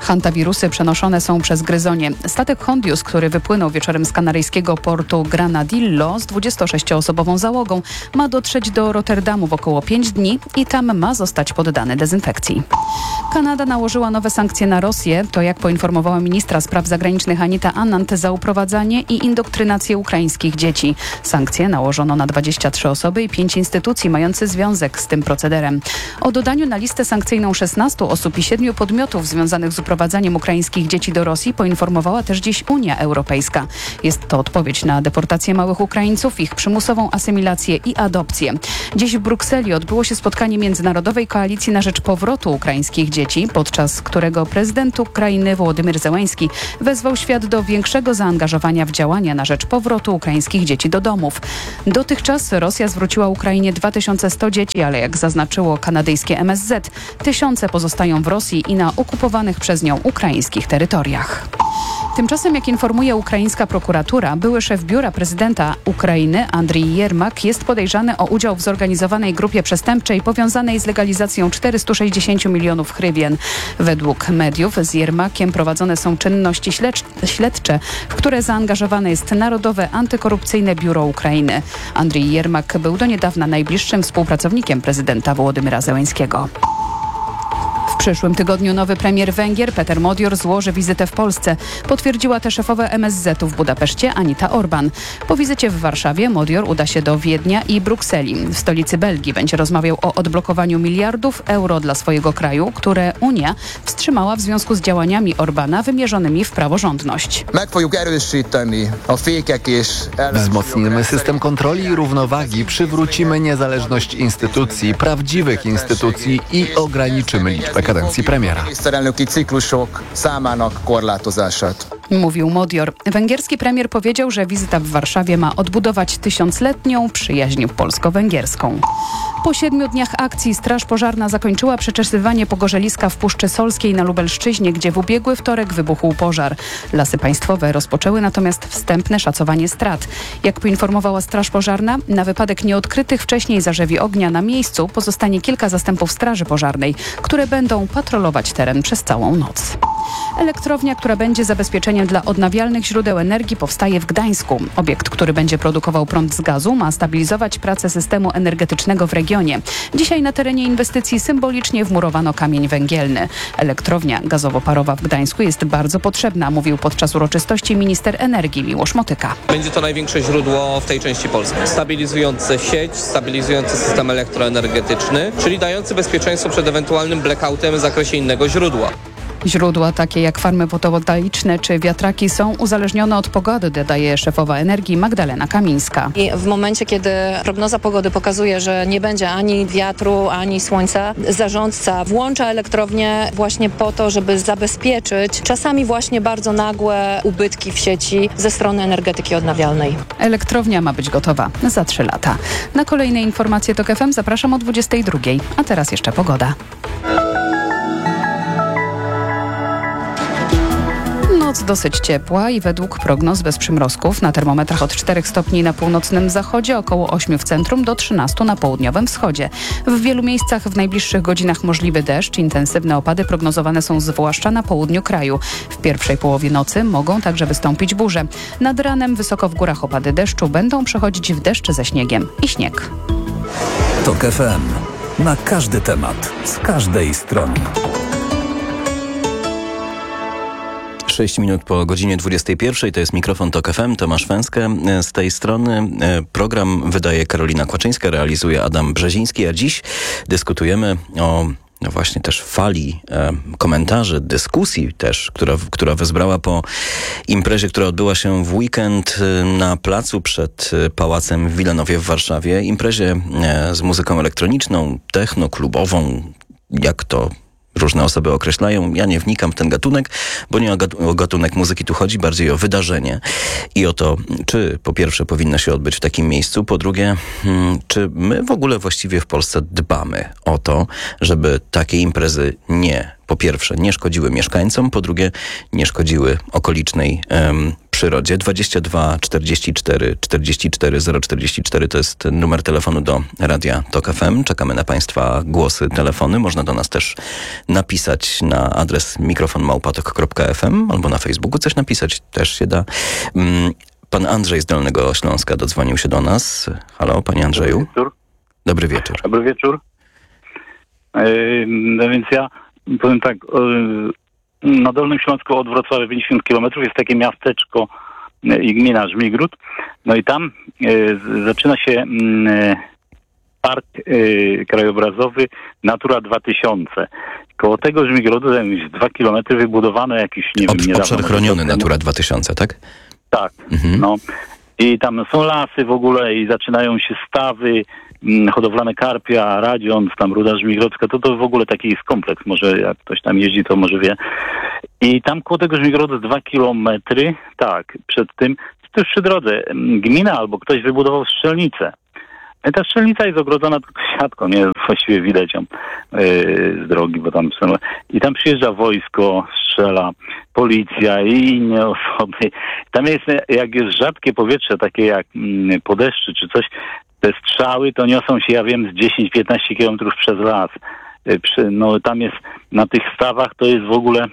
Hantawirusy przenoszone są przez gryzonie. Statek Hondius, który wypłynął wieczorem z kanaryjskiego portu Granadillo z dwudziestosześcioosobową załogą, ma dotrzeć do Rotterdamu w około pięć dni i tam ma zostać poddany dezynfekcji. Kanada nałożyła nowe sankcje na Rosję. To, jak poinformowała ministra spraw zagranicznych Anita Anand, za uprowadzanie i indoktrynację ukraińskich dzieci. Sankcje nałożono na dwadzieścia trzy osoby i pięć instytucji mających związek z tym procederem. O dodaniu na listę sankcyjną szesnastu osób i siedmiu podmiotów związanych z uprowadzaniem ukraińskich dzieci do Rosji poinformowała też dziś Unia Europejska. Jest to odpowiedź na deportację małych Ukraińców, ich przymusową asymilację i adopcję. Dziś w Brukseli odbyło się spotkanie Międzynarodowej Koalicji na rzecz powrotu ukraińskich dzieci, podczas którego prezydent Ukrainy Wołodymyr Zełenski wezwał świat do większego zaangażowania w działania na rzecz powrotu ukraińskich dzieci do domów. Dotychczas Rosja zwróciła Ukrainie dwa tysiące sto dzieci, ale jak zaznaczyło kanadyjskie M S Z, tysiące pozostają w Rosji i na okupowanych przez nią ukraińskich terytoriach. Tymczasem, jak informuje ukraińska prokuratura, były szef biura prezydenta Ukrainy Andrii Jermak jest podejrzany o udział w zorganizowanej grupie przestępczej powiązanej z legalizacją czterystu sześćdziesięciu milionów hrywien. Według mediów z Jermakiem prowadzone są czynności śledcze, w które zaangażowane jest Narodowe Antykorupcyjne Biuro Ukrainy. Andrii Jermak był do niedawna najbliższym współpracownikiem prezydenta Wołodymyra Zełenskiego. W przyszłym tygodniu nowy premier Węgier Peter Modior złoży wizytę w Polsce. Potwierdziła to szefowa M S Z-u w Budapeszcie Anita Orban. Po wizycie w Warszawie Modior uda się do Wiednia i Brukseli. W stolicy Belgii będzie rozmawiał o odblokowaniu miliardów euro dla swojego kraju, które Unia wstrzymała w związku z działaniami Orbana wymierzonymi w praworządność. Wzmocnimy system kontroli i równowagi, przywrócimy niezależność instytucji, prawdziwych instytucji i ograniczymy liczbę kadencji premiera. Mówił Modior. Węgierski premier powiedział, że wizyta w Warszawie ma odbudować tysiącletnią przyjaźń polsko-węgierską. Po siedmiu dniach akcji Straż Pożarna zakończyła przeczesywanie pogorzeliska w Puszczy Solskiej na Lubelszczyźnie, gdzie w ubiegły wtorek wybuchł pożar. Lasy Państwowe rozpoczęły natomiast wstępne szacowanie strat. Jak poinformowała Straż Pożarna, na wypadek nieodkrytych wcześniej zarzewi ognia na miejscu pozostanie kilka zastępów Straży Pożarnej, które będą patrolować teren przez całą noc. Elektrownia, która będzie zabezpieczeniem dla odnawialnych źródeł energii, powstaje w Gdańsku. Obiekt, który będzie produkował prąd z gazu, ma stabilizować pracę systemu energetycznego w regionie. Dzisiaj na terenie inwestycji symbolicznie wmurowano kamień węgielny. Elektrownia gazowo-parowa w Gdańsku jest bardzo potrzebna, mówił podczas uroczystości minister energii Miłosz Motyka. Będzie to największe źródło w tej części Polski. Stabilizujące sieć, stabilizujące system elektroenergetyczny, czyli dający bezpieczeństwo przed ewentualnym blackoutem w zakresie innego źródła. Źródła takie jak farmy fotowoltaiczne czy wiatraki są uzależnione od pogody, dodaje szefowa energii Magdalena Kamińska. I w momencie, kiedy prognoza pogody pokazuje, że nie będzie ani wiatru, ani słońca, zarządca włącza elektrownię właśnie po to, żeby zabezpieczyć czasami właśnie bardzo nagłe ubytki w sieci ze strony energetyki odnawialnej. Elektrownia ma być gotowa za trzy lata. Na kolejne informacje TOK F M zapraszam o dwudziestej drugiej. A teraz jeszcze pogoda. Noc dosyć ciepła i według prognoz bez przymrozków. Na termometrach od czterech stopni na północnym zachodzie, około ośmiu w centrum, do trzynastu na południowym wschodzie. W wielu miejscach w najbliższych godzinach możliwy deszcz. Intensywne opady prognozowane są zwłaszcza na południu kraju. W pierwszej połowie nocy mogą także wystąpić burze. Nad ranem wysoko w górach opady deszczu będą przechodzić w deszcz ze śniegiem i śnieg. TOK F M. Na każdy temat, z każdej strony. sześć minut po godzinie dwudziestej pierwszej, to jest mikrofon TOK F M, Tomasz Węskę. Z tej strony program wydaje Karolina Kłaczyńska, realizuje Adam Brzeziński, a dziś dyskutujemy o no właśnie też fali e, komentarzy, dyskusji też, która, która wezbrała po imprezie, która odbyła się w weekend na placu przed Pałacem w Wilanowie w Warszawie. Imprezie e, z muzyką elektroniczną, techno-klubową, jak to różne osoby określają. Ja nie wnikam w ten gatunek, bo nie o gatunek muzyki tu chodzi, bardziej o wydarzenie i o to, czy po pierwsze powinno się odbyć w takim miejscu, po drugie, czy my w ogóle właściwie w Polsce dbamy o to, żeby takie imprezy nie, po pierwsze, nie szkodziły mieszkańcom, po drugie, nie szkodziły okolicznej um, przyrodzie. dwadzieścia dwa czterdzieści cztery czterdzieści cztery zero czterdzieści cztery to jest numer telefonu do Radia Tok F M. Czekamy na Państwa głosy, telefony. Można do nas też napisać na adres mikrofon małpa tok kropka f m albo na Facebooku coś napisać też się da. Pan Andrzej z Dolnego Śląska dodzwonił się do nas. Halo, panie Andrzeju. Dobry wieczór. Dobry wieczór. Dobry wieczór. Yy, no więc ja powiem tak, yy, na Dolnym Śląsku od Wrocławia pięćdziesiąt kilometrów jest takie miasteczko yy, i gmina Żmigród. No i tam yy, zaczyna się yy, park yy, krajobrazowy Natura dwa tysiące. Koło tego Żmigrodu, jakieś dwa kilometry, wybudowano jakiś, nie Ob, wiem, niedawno... Obszar chroniony Natura dwa tysiące, tak? Tak, mhm. no. I tam są lasy w ogóle i zaczynają się stawy, hodowlane karpia, radziąc, tam Ruda Żmigrodzka, to to w ogóle taki jest kompleks, może jak ktoś tam jeździ, to może wie. I tam koło tego Żmigrodu dwa kilometry, tak, przed tym, tuż przy drodze, gmina albo ktoś wybudował strzelnicę. I ta strzelnica jest ogrodzona tylko siatką, nie? Właściwie widać ją yy, z drogi, bo tam są... I tam przyjeżdża wojsko, strzela, policja i inne osoby. Tam jest, jak jest rzadkie powietrze, takie jak mm, po deszczu czy coś, te strzały to niosą się, ja wiem, z dziesięć do piętnastu kilometrów przez las. Yy, przy, no tam jest, na tych stawach to jest w ogóle...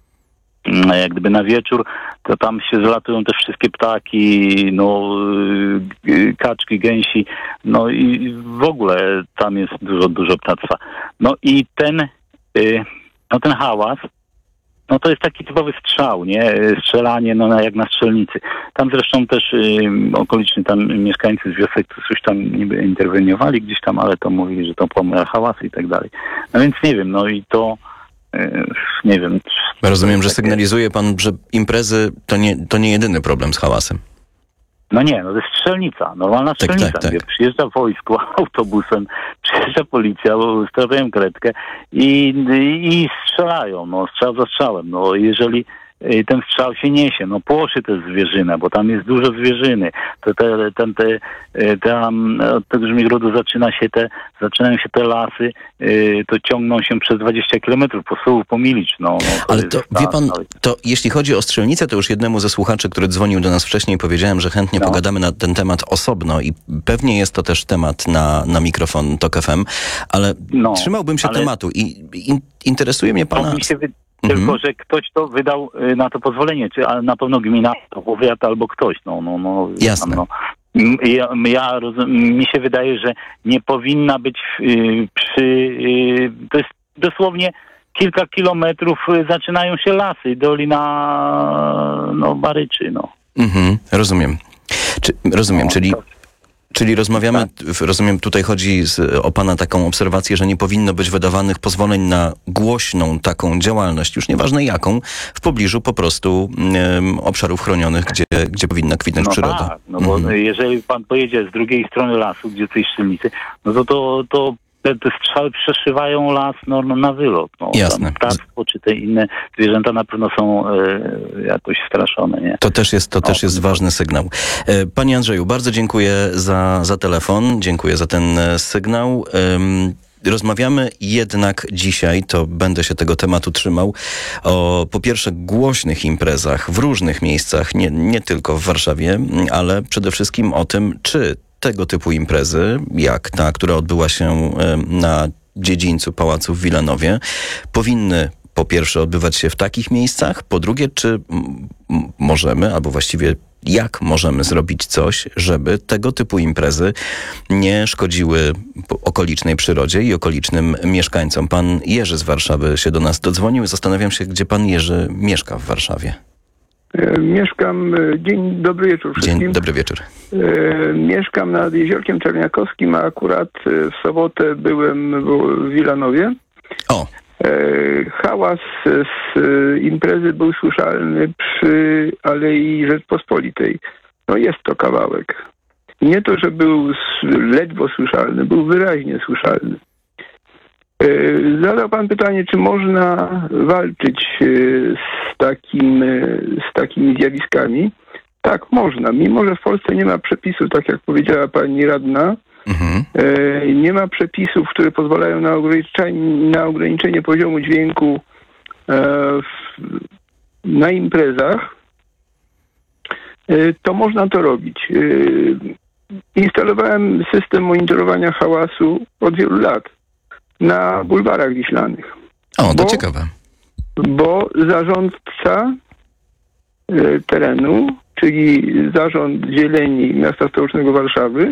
jak gdyby na wieczór, to tam się zlatują też wszystkie ptaki, no kaczki, gęsi, no i w ogóle tam jest dużo, dużo ptactwa. No i ten, no ten hałas, no to jest taki typowy strzał, nie? Strzelanie, no jak na strzelnicy. Tam zresztą też okoliczni tam mieszkańcy z wiosek coś tam niby interweniowali gdzieś tam, ale to mówili, że to pomyla hałasy i tak dalej. No więc nie wiem, no i to nie wiem. Rozumiem, że sygnalizuje pan, że imprezy to nie, to nie jedyny problem z hałasem. No nie, no to jest strzelnica, normalna strzelnica, tak, tak, tak. Gdzie przyjeżdża wojsko autobusem, przyjeżdża policja, stawiają kredkę i, i, i strzelają, no strzał za strzałem. No jeżeli ten strzał się niesie, no płoszy tę zwierzynę, bo tam jest dużo zwierzyny. To te, ten, te, tam od tego Żmigrodu zaczyna się te, zaczynają się te lasy, to ciągną się przez dwadzieścia kilometrów, posuwów pomilić. No, no, to Ale to, wie pan, to jeśli chodzi o strzelnicę, to już jednemu ze słuchaczy, który dzwonił do nas wcześniej, powiedziałem, że chętnie no. pogadamy na ten temat osobno i pewnie jest to też temat na, na mikrofon Tok F M, ale no, trzymałbym się ale... tematu i in, interesuje mnie pana... Tylko, mhm. że ktoś to wydał na to pozwolenie, czy na pewno gmina, powiat albo ktoś. No, no, no, Jasne. No. Ja, ja rozum, mi się wydaje, że nie powinna być y, przy... Y, to jest dosłownie kilka kilometrów y, zaczynają się lasy, Dolina no, Baryczy. No. Mhm, rozumiem. Czy, rozumiem, no, czyli... To... Czyli rozmawiamy, rozumiem, tutaj chodzi z, o pana taką obserwację, że nie powinno być wydawanych pozwoleń na głośną taką działalność, już nieważne jaką, w pobliżu po prostu um, obszarów chronionych, gdzie, gdzie powinna kwitnąć no przyroda. Tak, no bo mhm. jeżeli pan pojedzie z drugiej strony lasu, gdzie tej strzelnicy, no to to, to te, te strzały przeszywają las no, no, na wylot. No. Jasne. Ptactwo czy te inne zwierzęta na pewno są e, jakoś straszone. Nie? To też jest, to no. też jest ważny sygnał. E, panie Andrzeju, bardzo dziękuję za, za telefon, dziękuję za ten sygnał. E, Rozmawiamy jednak dzisiaj, to będę się tego tematu trzymał, o po pierwsze głośnych imprezach w różnych miejscach, nie, nie tylko w Warszawie, ale przede wszystkim o tym, czy tego typu imprezy, jak ta, która odbyła się na dziedzińcu Pałacu w Wilanowie, powinny po pierwsze odbywać się w takich miejscach, po drugie, czy m- możemy, albo właściwie jak możemy zrobić coś, żeby tego typu imprezy nie szkodziły okolicznej przyrodzie i okolicznym mieszkańcom. Pan Jerzy z Warszawy się do nas dodzwonił. Zastanawiam się, gdzie pan Jerzy mieszka w Warszawie. Mieszkam, dzień dobry wieczór wszystkim. Dzień dobry wieczór. Mieszkam nad Jeziorkiem Czerniakowskim, a akurat w sobotę byłem w Wilanowie. O. Hałas z imprezy był słyszalny przy Alei Rzeczpospolitej. No jest to kawałek. Nie to, że był ledwo słyszalny, był wyraźnie słyszalny. Zadał pan pytanie, czy można walczyć z, takim, z takimi zjawiskami. Tak, można. Mimo, że w Polsce nie ma przepisów, tak jak powiedziała pani radna, mhm. nie ma przepisów, które pozwalają na ograniczenie, na ograniczenie poziomu dźwięku na imprezach. to można to robić. Instalowałem system monitorowania hałasu od wielu lat na bulwarach wiślanych. O, to bo, ciekawe. Bo zarządca terenu, czyli Zarząd Zieleni Miasta Stołecznego Warszawy,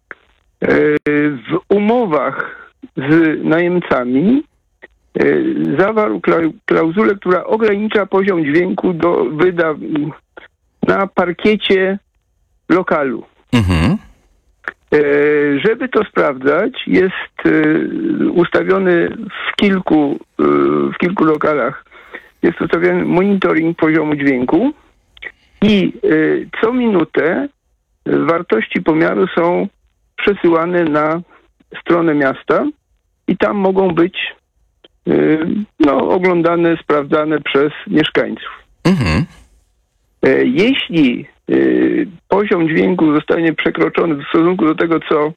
w umowach z najemcami zawarł klauzulę, która ogranicza poziom dźwięku do wyda na parkiecie lokalu. Mhm. Żeby to sprawdzać, jest ustawiony w kilku, w kilku lokalach, jest ustawiony monitoring poziomu dźwięku i co minutę wartości pomiaru są przesyłane na stronę miasta i tam mogą być no, oglądane, sprawdzane przez mieszkańców. Mhm. Jeśli poziom dźwięku zostanie przekroczony w stosunku do tego, co,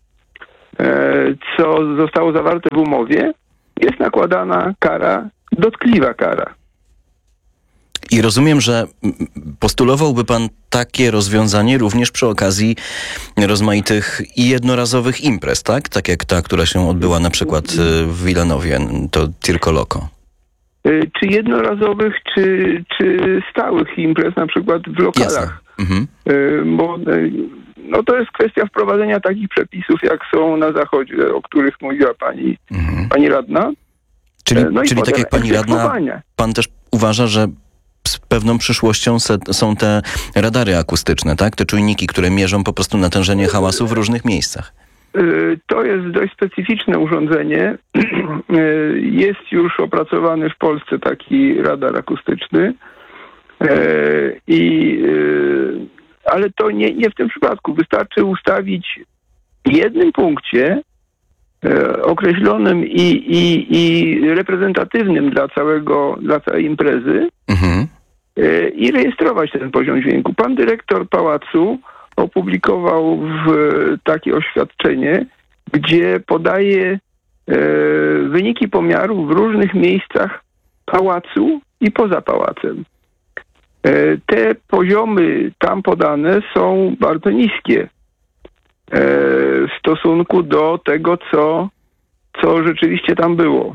co zostało zawarte w umowie, jest nakładana kara, dotkliwa kara. I rozumiem, że postulowałby pan takie rozwiązanie również przy okazji rozmaitych i jednorazowych imprez, tak? Tak jak ta, która się odbyła na przykład w Wilanowie, to Tirco Loco. Czy jednorazowych, czy, czy stałych imprez, na przykład w lokalach. Mhm. Bo no, to jest kwestia wprowadzenia takich przepisów, jak są na Zachodzie, o których mówiła pani, mhm. pani radna. Czyli, no czyli tak jak pani radna, pan też uważa, że z pewną przyszłością se, są te radary akustyczne, tak? Te czujniki, które mierzą po prostu natężenie hałasu w różnych miejscach. To jest dość specyficzne urządzenie. Jest już opracowany w Polsce taki radar akustyczny. I, ale to nie, nie w tym przypadku. Wystarczy ustawić w jednym punkcie określonym i, i, i reprezentatywnym dla całego, dla całej imprezy mhm. i rejestrować ten poziom dźwięku. Pan dyrektor pałacu opublikował w takie oświadczenie, gdzie podaje e, wyniki pomiarów w różnych miejscach pałacu i poza pałacem. E, te poziomy tam podane są bardzo niskie e, w stosunku do tego, co, co rzeczywiście tam było.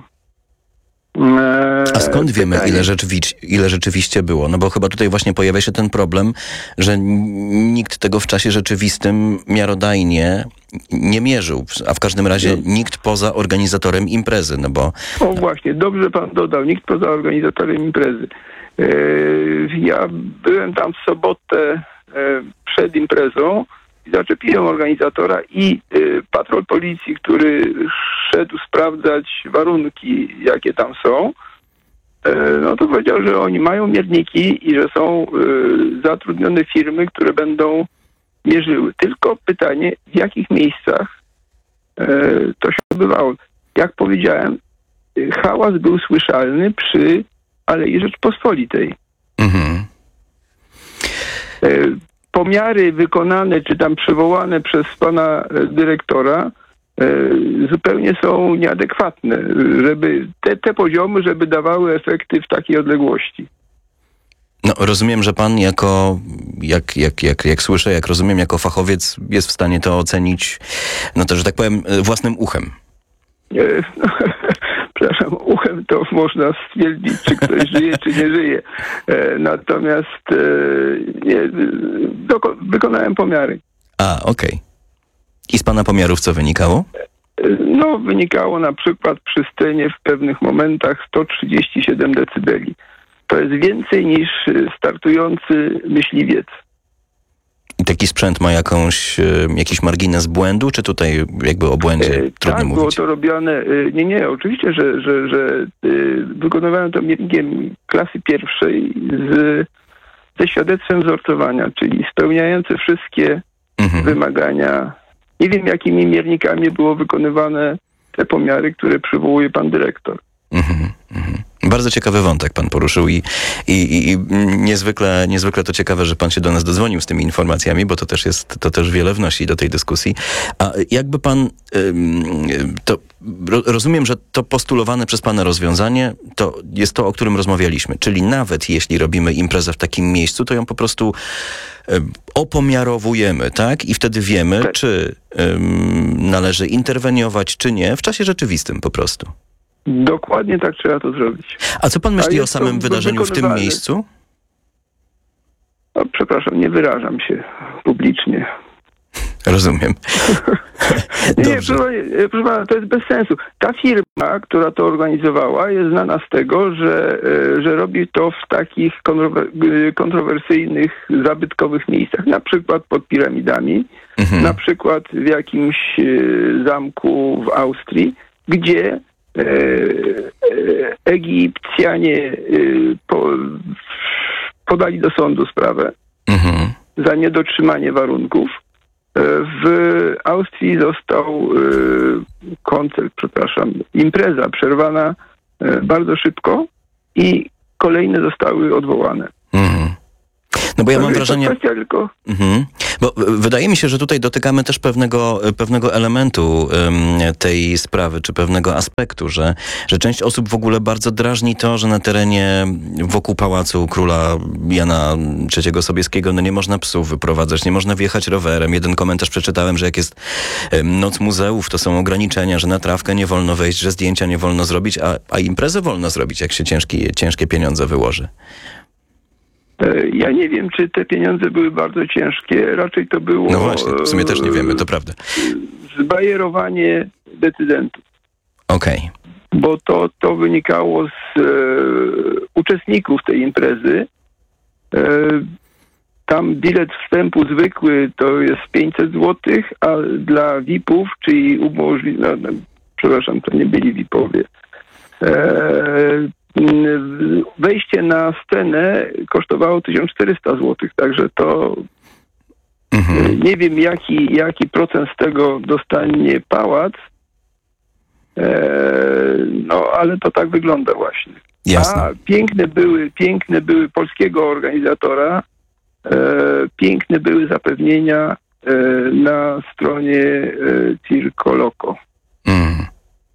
A skąd wiemy, ile, rzeczywi- ile rzeczywiście było? No bo chyba tutaj właśnie pojawia się ten problem, że nikt tego w czasie rzeczywistym miarodajnie nie mierzył, a w każdym razie nikt poza organizatorem imprezy, no bo... O właśnie, dobrze pan dodał, nikt poza organizatorem imprezy. Ja byłem tam w sobotę przed imprezą i zaczepiłem organizatora i patrol policji, który szedł sprawdzać warunki, jakie tam są, no to powiedział, że oni mają mierniki i że są zatrudnione firmy, które będą mierzyły. Tylko pytanie, w jakich miejscach to się odbywało. Jak powiedziałem, hałas był słyszalny przy Alei Rzeczpospolitej. Mhm. Pomiary wykonane, czy tam przywołane przez pana dyrektora zupełnie są nieadekwatne, żeby te, te poziomy, żeby dawały efekty w takiej odległości. No, rozumiem, że pan jako, jak, jak, jak, jak słyszę, jak rozumiem, jako fachowiec jest w stanie to ocenić, no to, że tak powiem, własnym uchem. No, przepraszam, uchem to można stwierdzić, czy ktoś żyje, czy nie żyje. Natomiast nie, doko- wykonałem pomiary. A, okej. Okay. I z pana pomiarów co wynikało? No, wynikało na przykład przy scenie w pewnych momentach sto trzydzieści siedem decybeli. To jest więcej niż startujący myśliwiec. I taki sprzęt ma jakąś, jakiś margines błędu, czy tutaj jakby o błędzie e, trudno tak, mówić? Było to robione, nie, nie, oczywiście, że, że, że wykonywałem to miernikiem klasy pierwszej z, ze świadectwem wzorcowania, czyli spełniające wszystkie mhm. wymagania. Nie wiem, jakimi miernikami było wykonywane te pomiary, które przywołuje pan dyrektor. Mhm, mhm. Bardzo ciekawy wątek pan poruszył i, i, i niezwykle, niezwykle to ciekawe, że pan się do nas dodzwonił z tymi informacjami, bo to też jest, to też wiele wnosi do tej dyskusji. A jakby pan, to rozumiem, że to postulowane przez pana rozwiązanie to jest to, o którym rozmawialiśmy, czyli nawet jeśli robimy imprezę w takim miejscu, to ją po prostu opomiarowujemy, tak? I wtedy wiemy, tak. czy um, należy interweniować, czy nie, w czasie rzeczywistym po prostu. Dokładnie tak trzeba to zrobić. A co pan myśli o samym wydarzeniu w tym miejscu? O, przepraszam, nie wyrażam się publicznie. Rozumiem. nie, proszę, proszę pana, to jest bez sensu. Ta firma, która to organizowała, jest znana z tego, że, że robi to w takich kontrowersyjnych, zabytkowych miejscach. Na przykład pod piramidami, mhm. na przykład w jakimś zamku w Austrii, gdzie e, Egipcjanie e, po, podali do sądu sprawę mhm. za niedotrzymanie warunków. W Austrii został koncert, przepraszam, impreza przerwana bardzo szybko i kolejne zostały odwołane. Mhm. No bo ja to mam wrażenie... To kwestia tylko... Mhm. Bo wydaje mi się, że tutaj dotykamy też pewnego, pewnego elementu um, tej sprawy, czy pewnego aspektu, że, że część osób w ogóle bardzo drażni to, że na terenie wokół pałacu króla Jana trzeciego Sobieskiego no nie można psów wyprowadzać, nie można wjechać rowerem. Jeden komentarz przeczytałem, że jak jest noc muzeów, to są ograniczenia, że na trawkę nie wolno wejść, że zdjęcia nie wolno zrobić, a, a imprezę wolno zrobić, jak się ciężkie, ciężkie pieniądze wyłoży. Ja nie wiem, czy te pieniądze były bardzo ciężkie. Raczej to było... No właśnie, w sumie też nie wiemy, to prawda. Zbajerowanie decydentów. Okej. Okay. Bo to, to wynikało z e, uczestników tej imprezy. E, tam bilet wstępu zwykły to jest pięćset złotych, a dla V I P-ów, czyli umożli... No, no, przepraszam, to nie byli V I P-owie. E, Wejście na scenę kosztowało tysiąc czterysta złotych, także to mhm. nie wiem jaki, jaki procent z tego dostanie pałac, e, no ale to tak wygląda właśnie. Jasne. A piękne były, piękne były polskiego organizatora, e, piękne były zapewnienia e, na stronie e, Circo Loco. Mhm.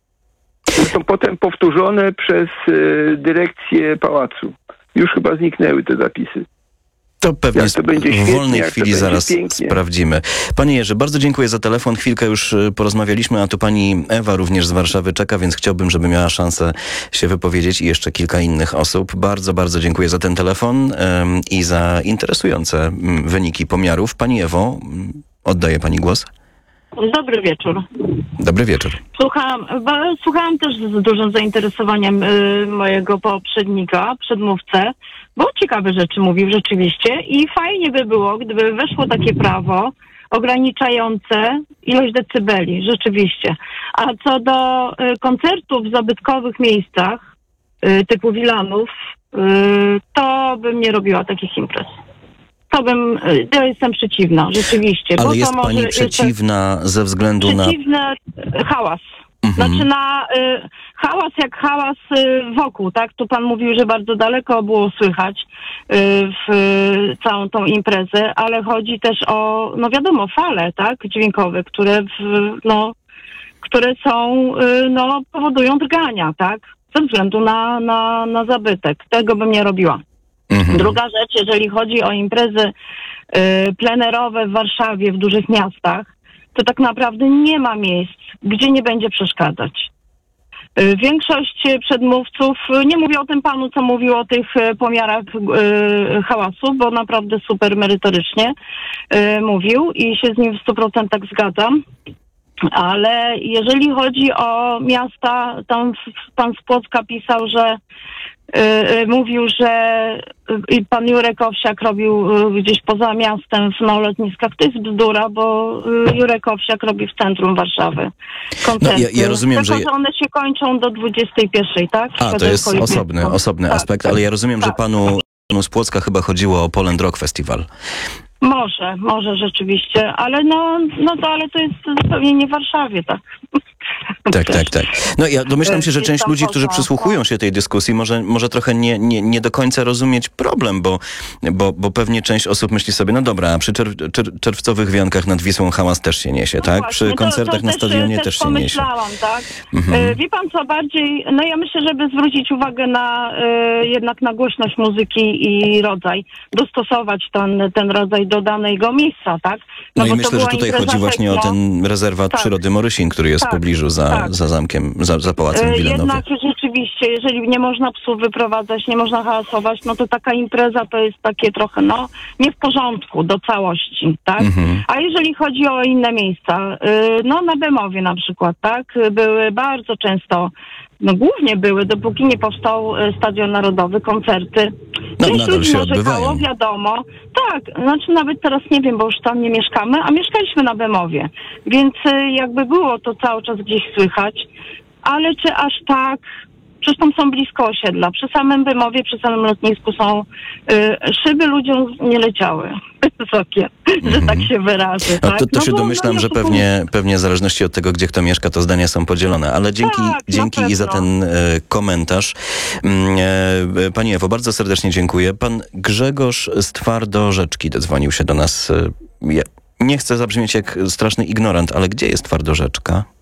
Są potem powtórzone przez y, dyrekcję pałacu. Już chyba zniknęły te zapisy. To pewnie to będzie w świetnie, wolnej chwili zaraz pięknie. Sprawdzimy. Panie Jerzy, bardzo dziękuję za telefon. Chwilkę już porozmawialiśmy, a tu pani Ewa również z Warszawy czeka, więc chciałbym, żeby miała szansę się wypowiedzieć i jeszcze kilka innych osób. Bardzo, bardzo dziękuję za ten telefon um, i za interesujące um, wyniki pomiarów. Pani Ewo, oddaję pani głos. Dobry wieczór. Dobry wieczór. Słuchałam, słuchałam też z dużym zainteresowaniem y, mojego poprzednika, przedmówcę, bo ciekawe rzeczy mówił rzeczywiście i fajnie by było, gdyby weszło takie prawo ograniczające ilość decybeli, rzeczywiście. A co do y, koncertów w zabytkowych miejscach, y, typu Wilanów, y, to bym nie robiła takich imprez. To bym, ja jestem przeciwna, rzeczywiście. Ale bo jest to pani może przeciwna jeszcze, ze względu przeciwny na... Przeciwny hałas. Mhm. Znaczy na y, hałas jak hałas y, wokół, tak? Tu pan mówił, że bardzo daleko było słychać y, w y, całą tą imprezę, ale chodzi też o, no wiadomo, fale, tak? Dźwiękowe, które w, no, które są, y, no, powodują drgania, tak? Ze względu na, na, na zabytek. Tego bym nie robiła. Mhm. Druga rzecz, jeżeli chodzi o imprezy y, plenerowe w Warszawie, w dużych miastach, to tak naprawdę nie ma miejsc, gdzie nie będzie przeszkadzać. Y, większość przedmówców, nie mówię o tym panu, co mówił o tych y, pomiarach y, hałasu, bo naprawdę super merytorycznie y, mówił i się z nim w stu procentach zgadzam. Ale jeżeli chodzi o miasta, tam pan z Płocka pisał, że Yy, mówił, że yy, pan Jurek Owsiak robił yy, gdzieś poza miastem w lotniskach. To jest bzdura, bo yy, Jurek Owsiak robi w centrum Warszawy koncerty. No, ja, ja rozumiem, Tylko, że... że one się kończą do dwudziestej pierwszej, tak? A, to jest osobny, osobny tak, aspekt, tak, ale ja rozumiem, tak. że panu, panu z Płocka chyba chodziło o Poland Rock Festival. Może, może rzeczywiście, ale no, no to, ale to jest zupełnie nie w Warszawie, tak? Tak, tak, tak. No ja domyślam się, że część ludzi, którzy przysłuchują się tej dyskusji, może, może trochę nie, nie, nie do końca rozumieć problem, bo, bo, bo pewnie część osób myśli sobie, no dobra, a przy czerw, czerw, czerwcowych wiankach nad Wisłą hałas też się niesie, No tak? właśnie, Przy to- koncertach to na też, stadionie też, też się niesie. pomyślałam, tak? Mhm. E, Wie pan co, bardziej, no ja myślę, żeby zwrócić uwagę na e, jednak na głośność muzyki i rodzaj, dostosować ten, ten rodzaj do danego miejsca, tak? No, i bo to myślę, że była tutaj impreza chodzi właśnie o techno. ten rezerwat Tak. przyrody Morysin, który jest Tak, w pobliżu za, tak. za zamkiem, za, za Pałacem E, w Wilanowie. Jednak rzeczywiście, jeżeli nie można psów wyprowadzać, nie można hałasować, no to taka impreza to jest takie trochę, no, nie w porządku do całości, tak? Mhm. A jeżeli chodzi o inne miejsca, y, no na Bemowie na przykład, tak? Były bardzo często, no głównie były, dopóki nie powstał y, Stadion Narodowy, koncerty. No, Część nadal ludzi się narzekało, odbywają. wiadomo. Tak, znaczy nawet teraz nie wiem, bo już tam nie mieszkamy, a mieszkaliśmy na Bemowie. Więc y, jakby było to cały czas gdzieś słychać, ale czy aż tak... Przecież tam są blisko osiedla. Przy samym Bemowie, przy samym lotnisku są y, szyby ludziom nie leciały wysokie, że tak się wyrażę. No, tak? to, to No się bo- domyślam, no, że to- pewnie, pewnie w zależności od tego, gdzie kto mieszka, to zdania są podzielone. Ale dzięki, Tak, na dzięki i za pewno. ten e, komentarz. Mm, E, Pani Ewo, bardzo serdecznie dziękuję. Pan Grzegorz z Twardorzeczki dodzwonił się do nas. E, ja nie chcę zabrzmieć jak straszny ignorant, ale gdzie jest Twardorzeczka?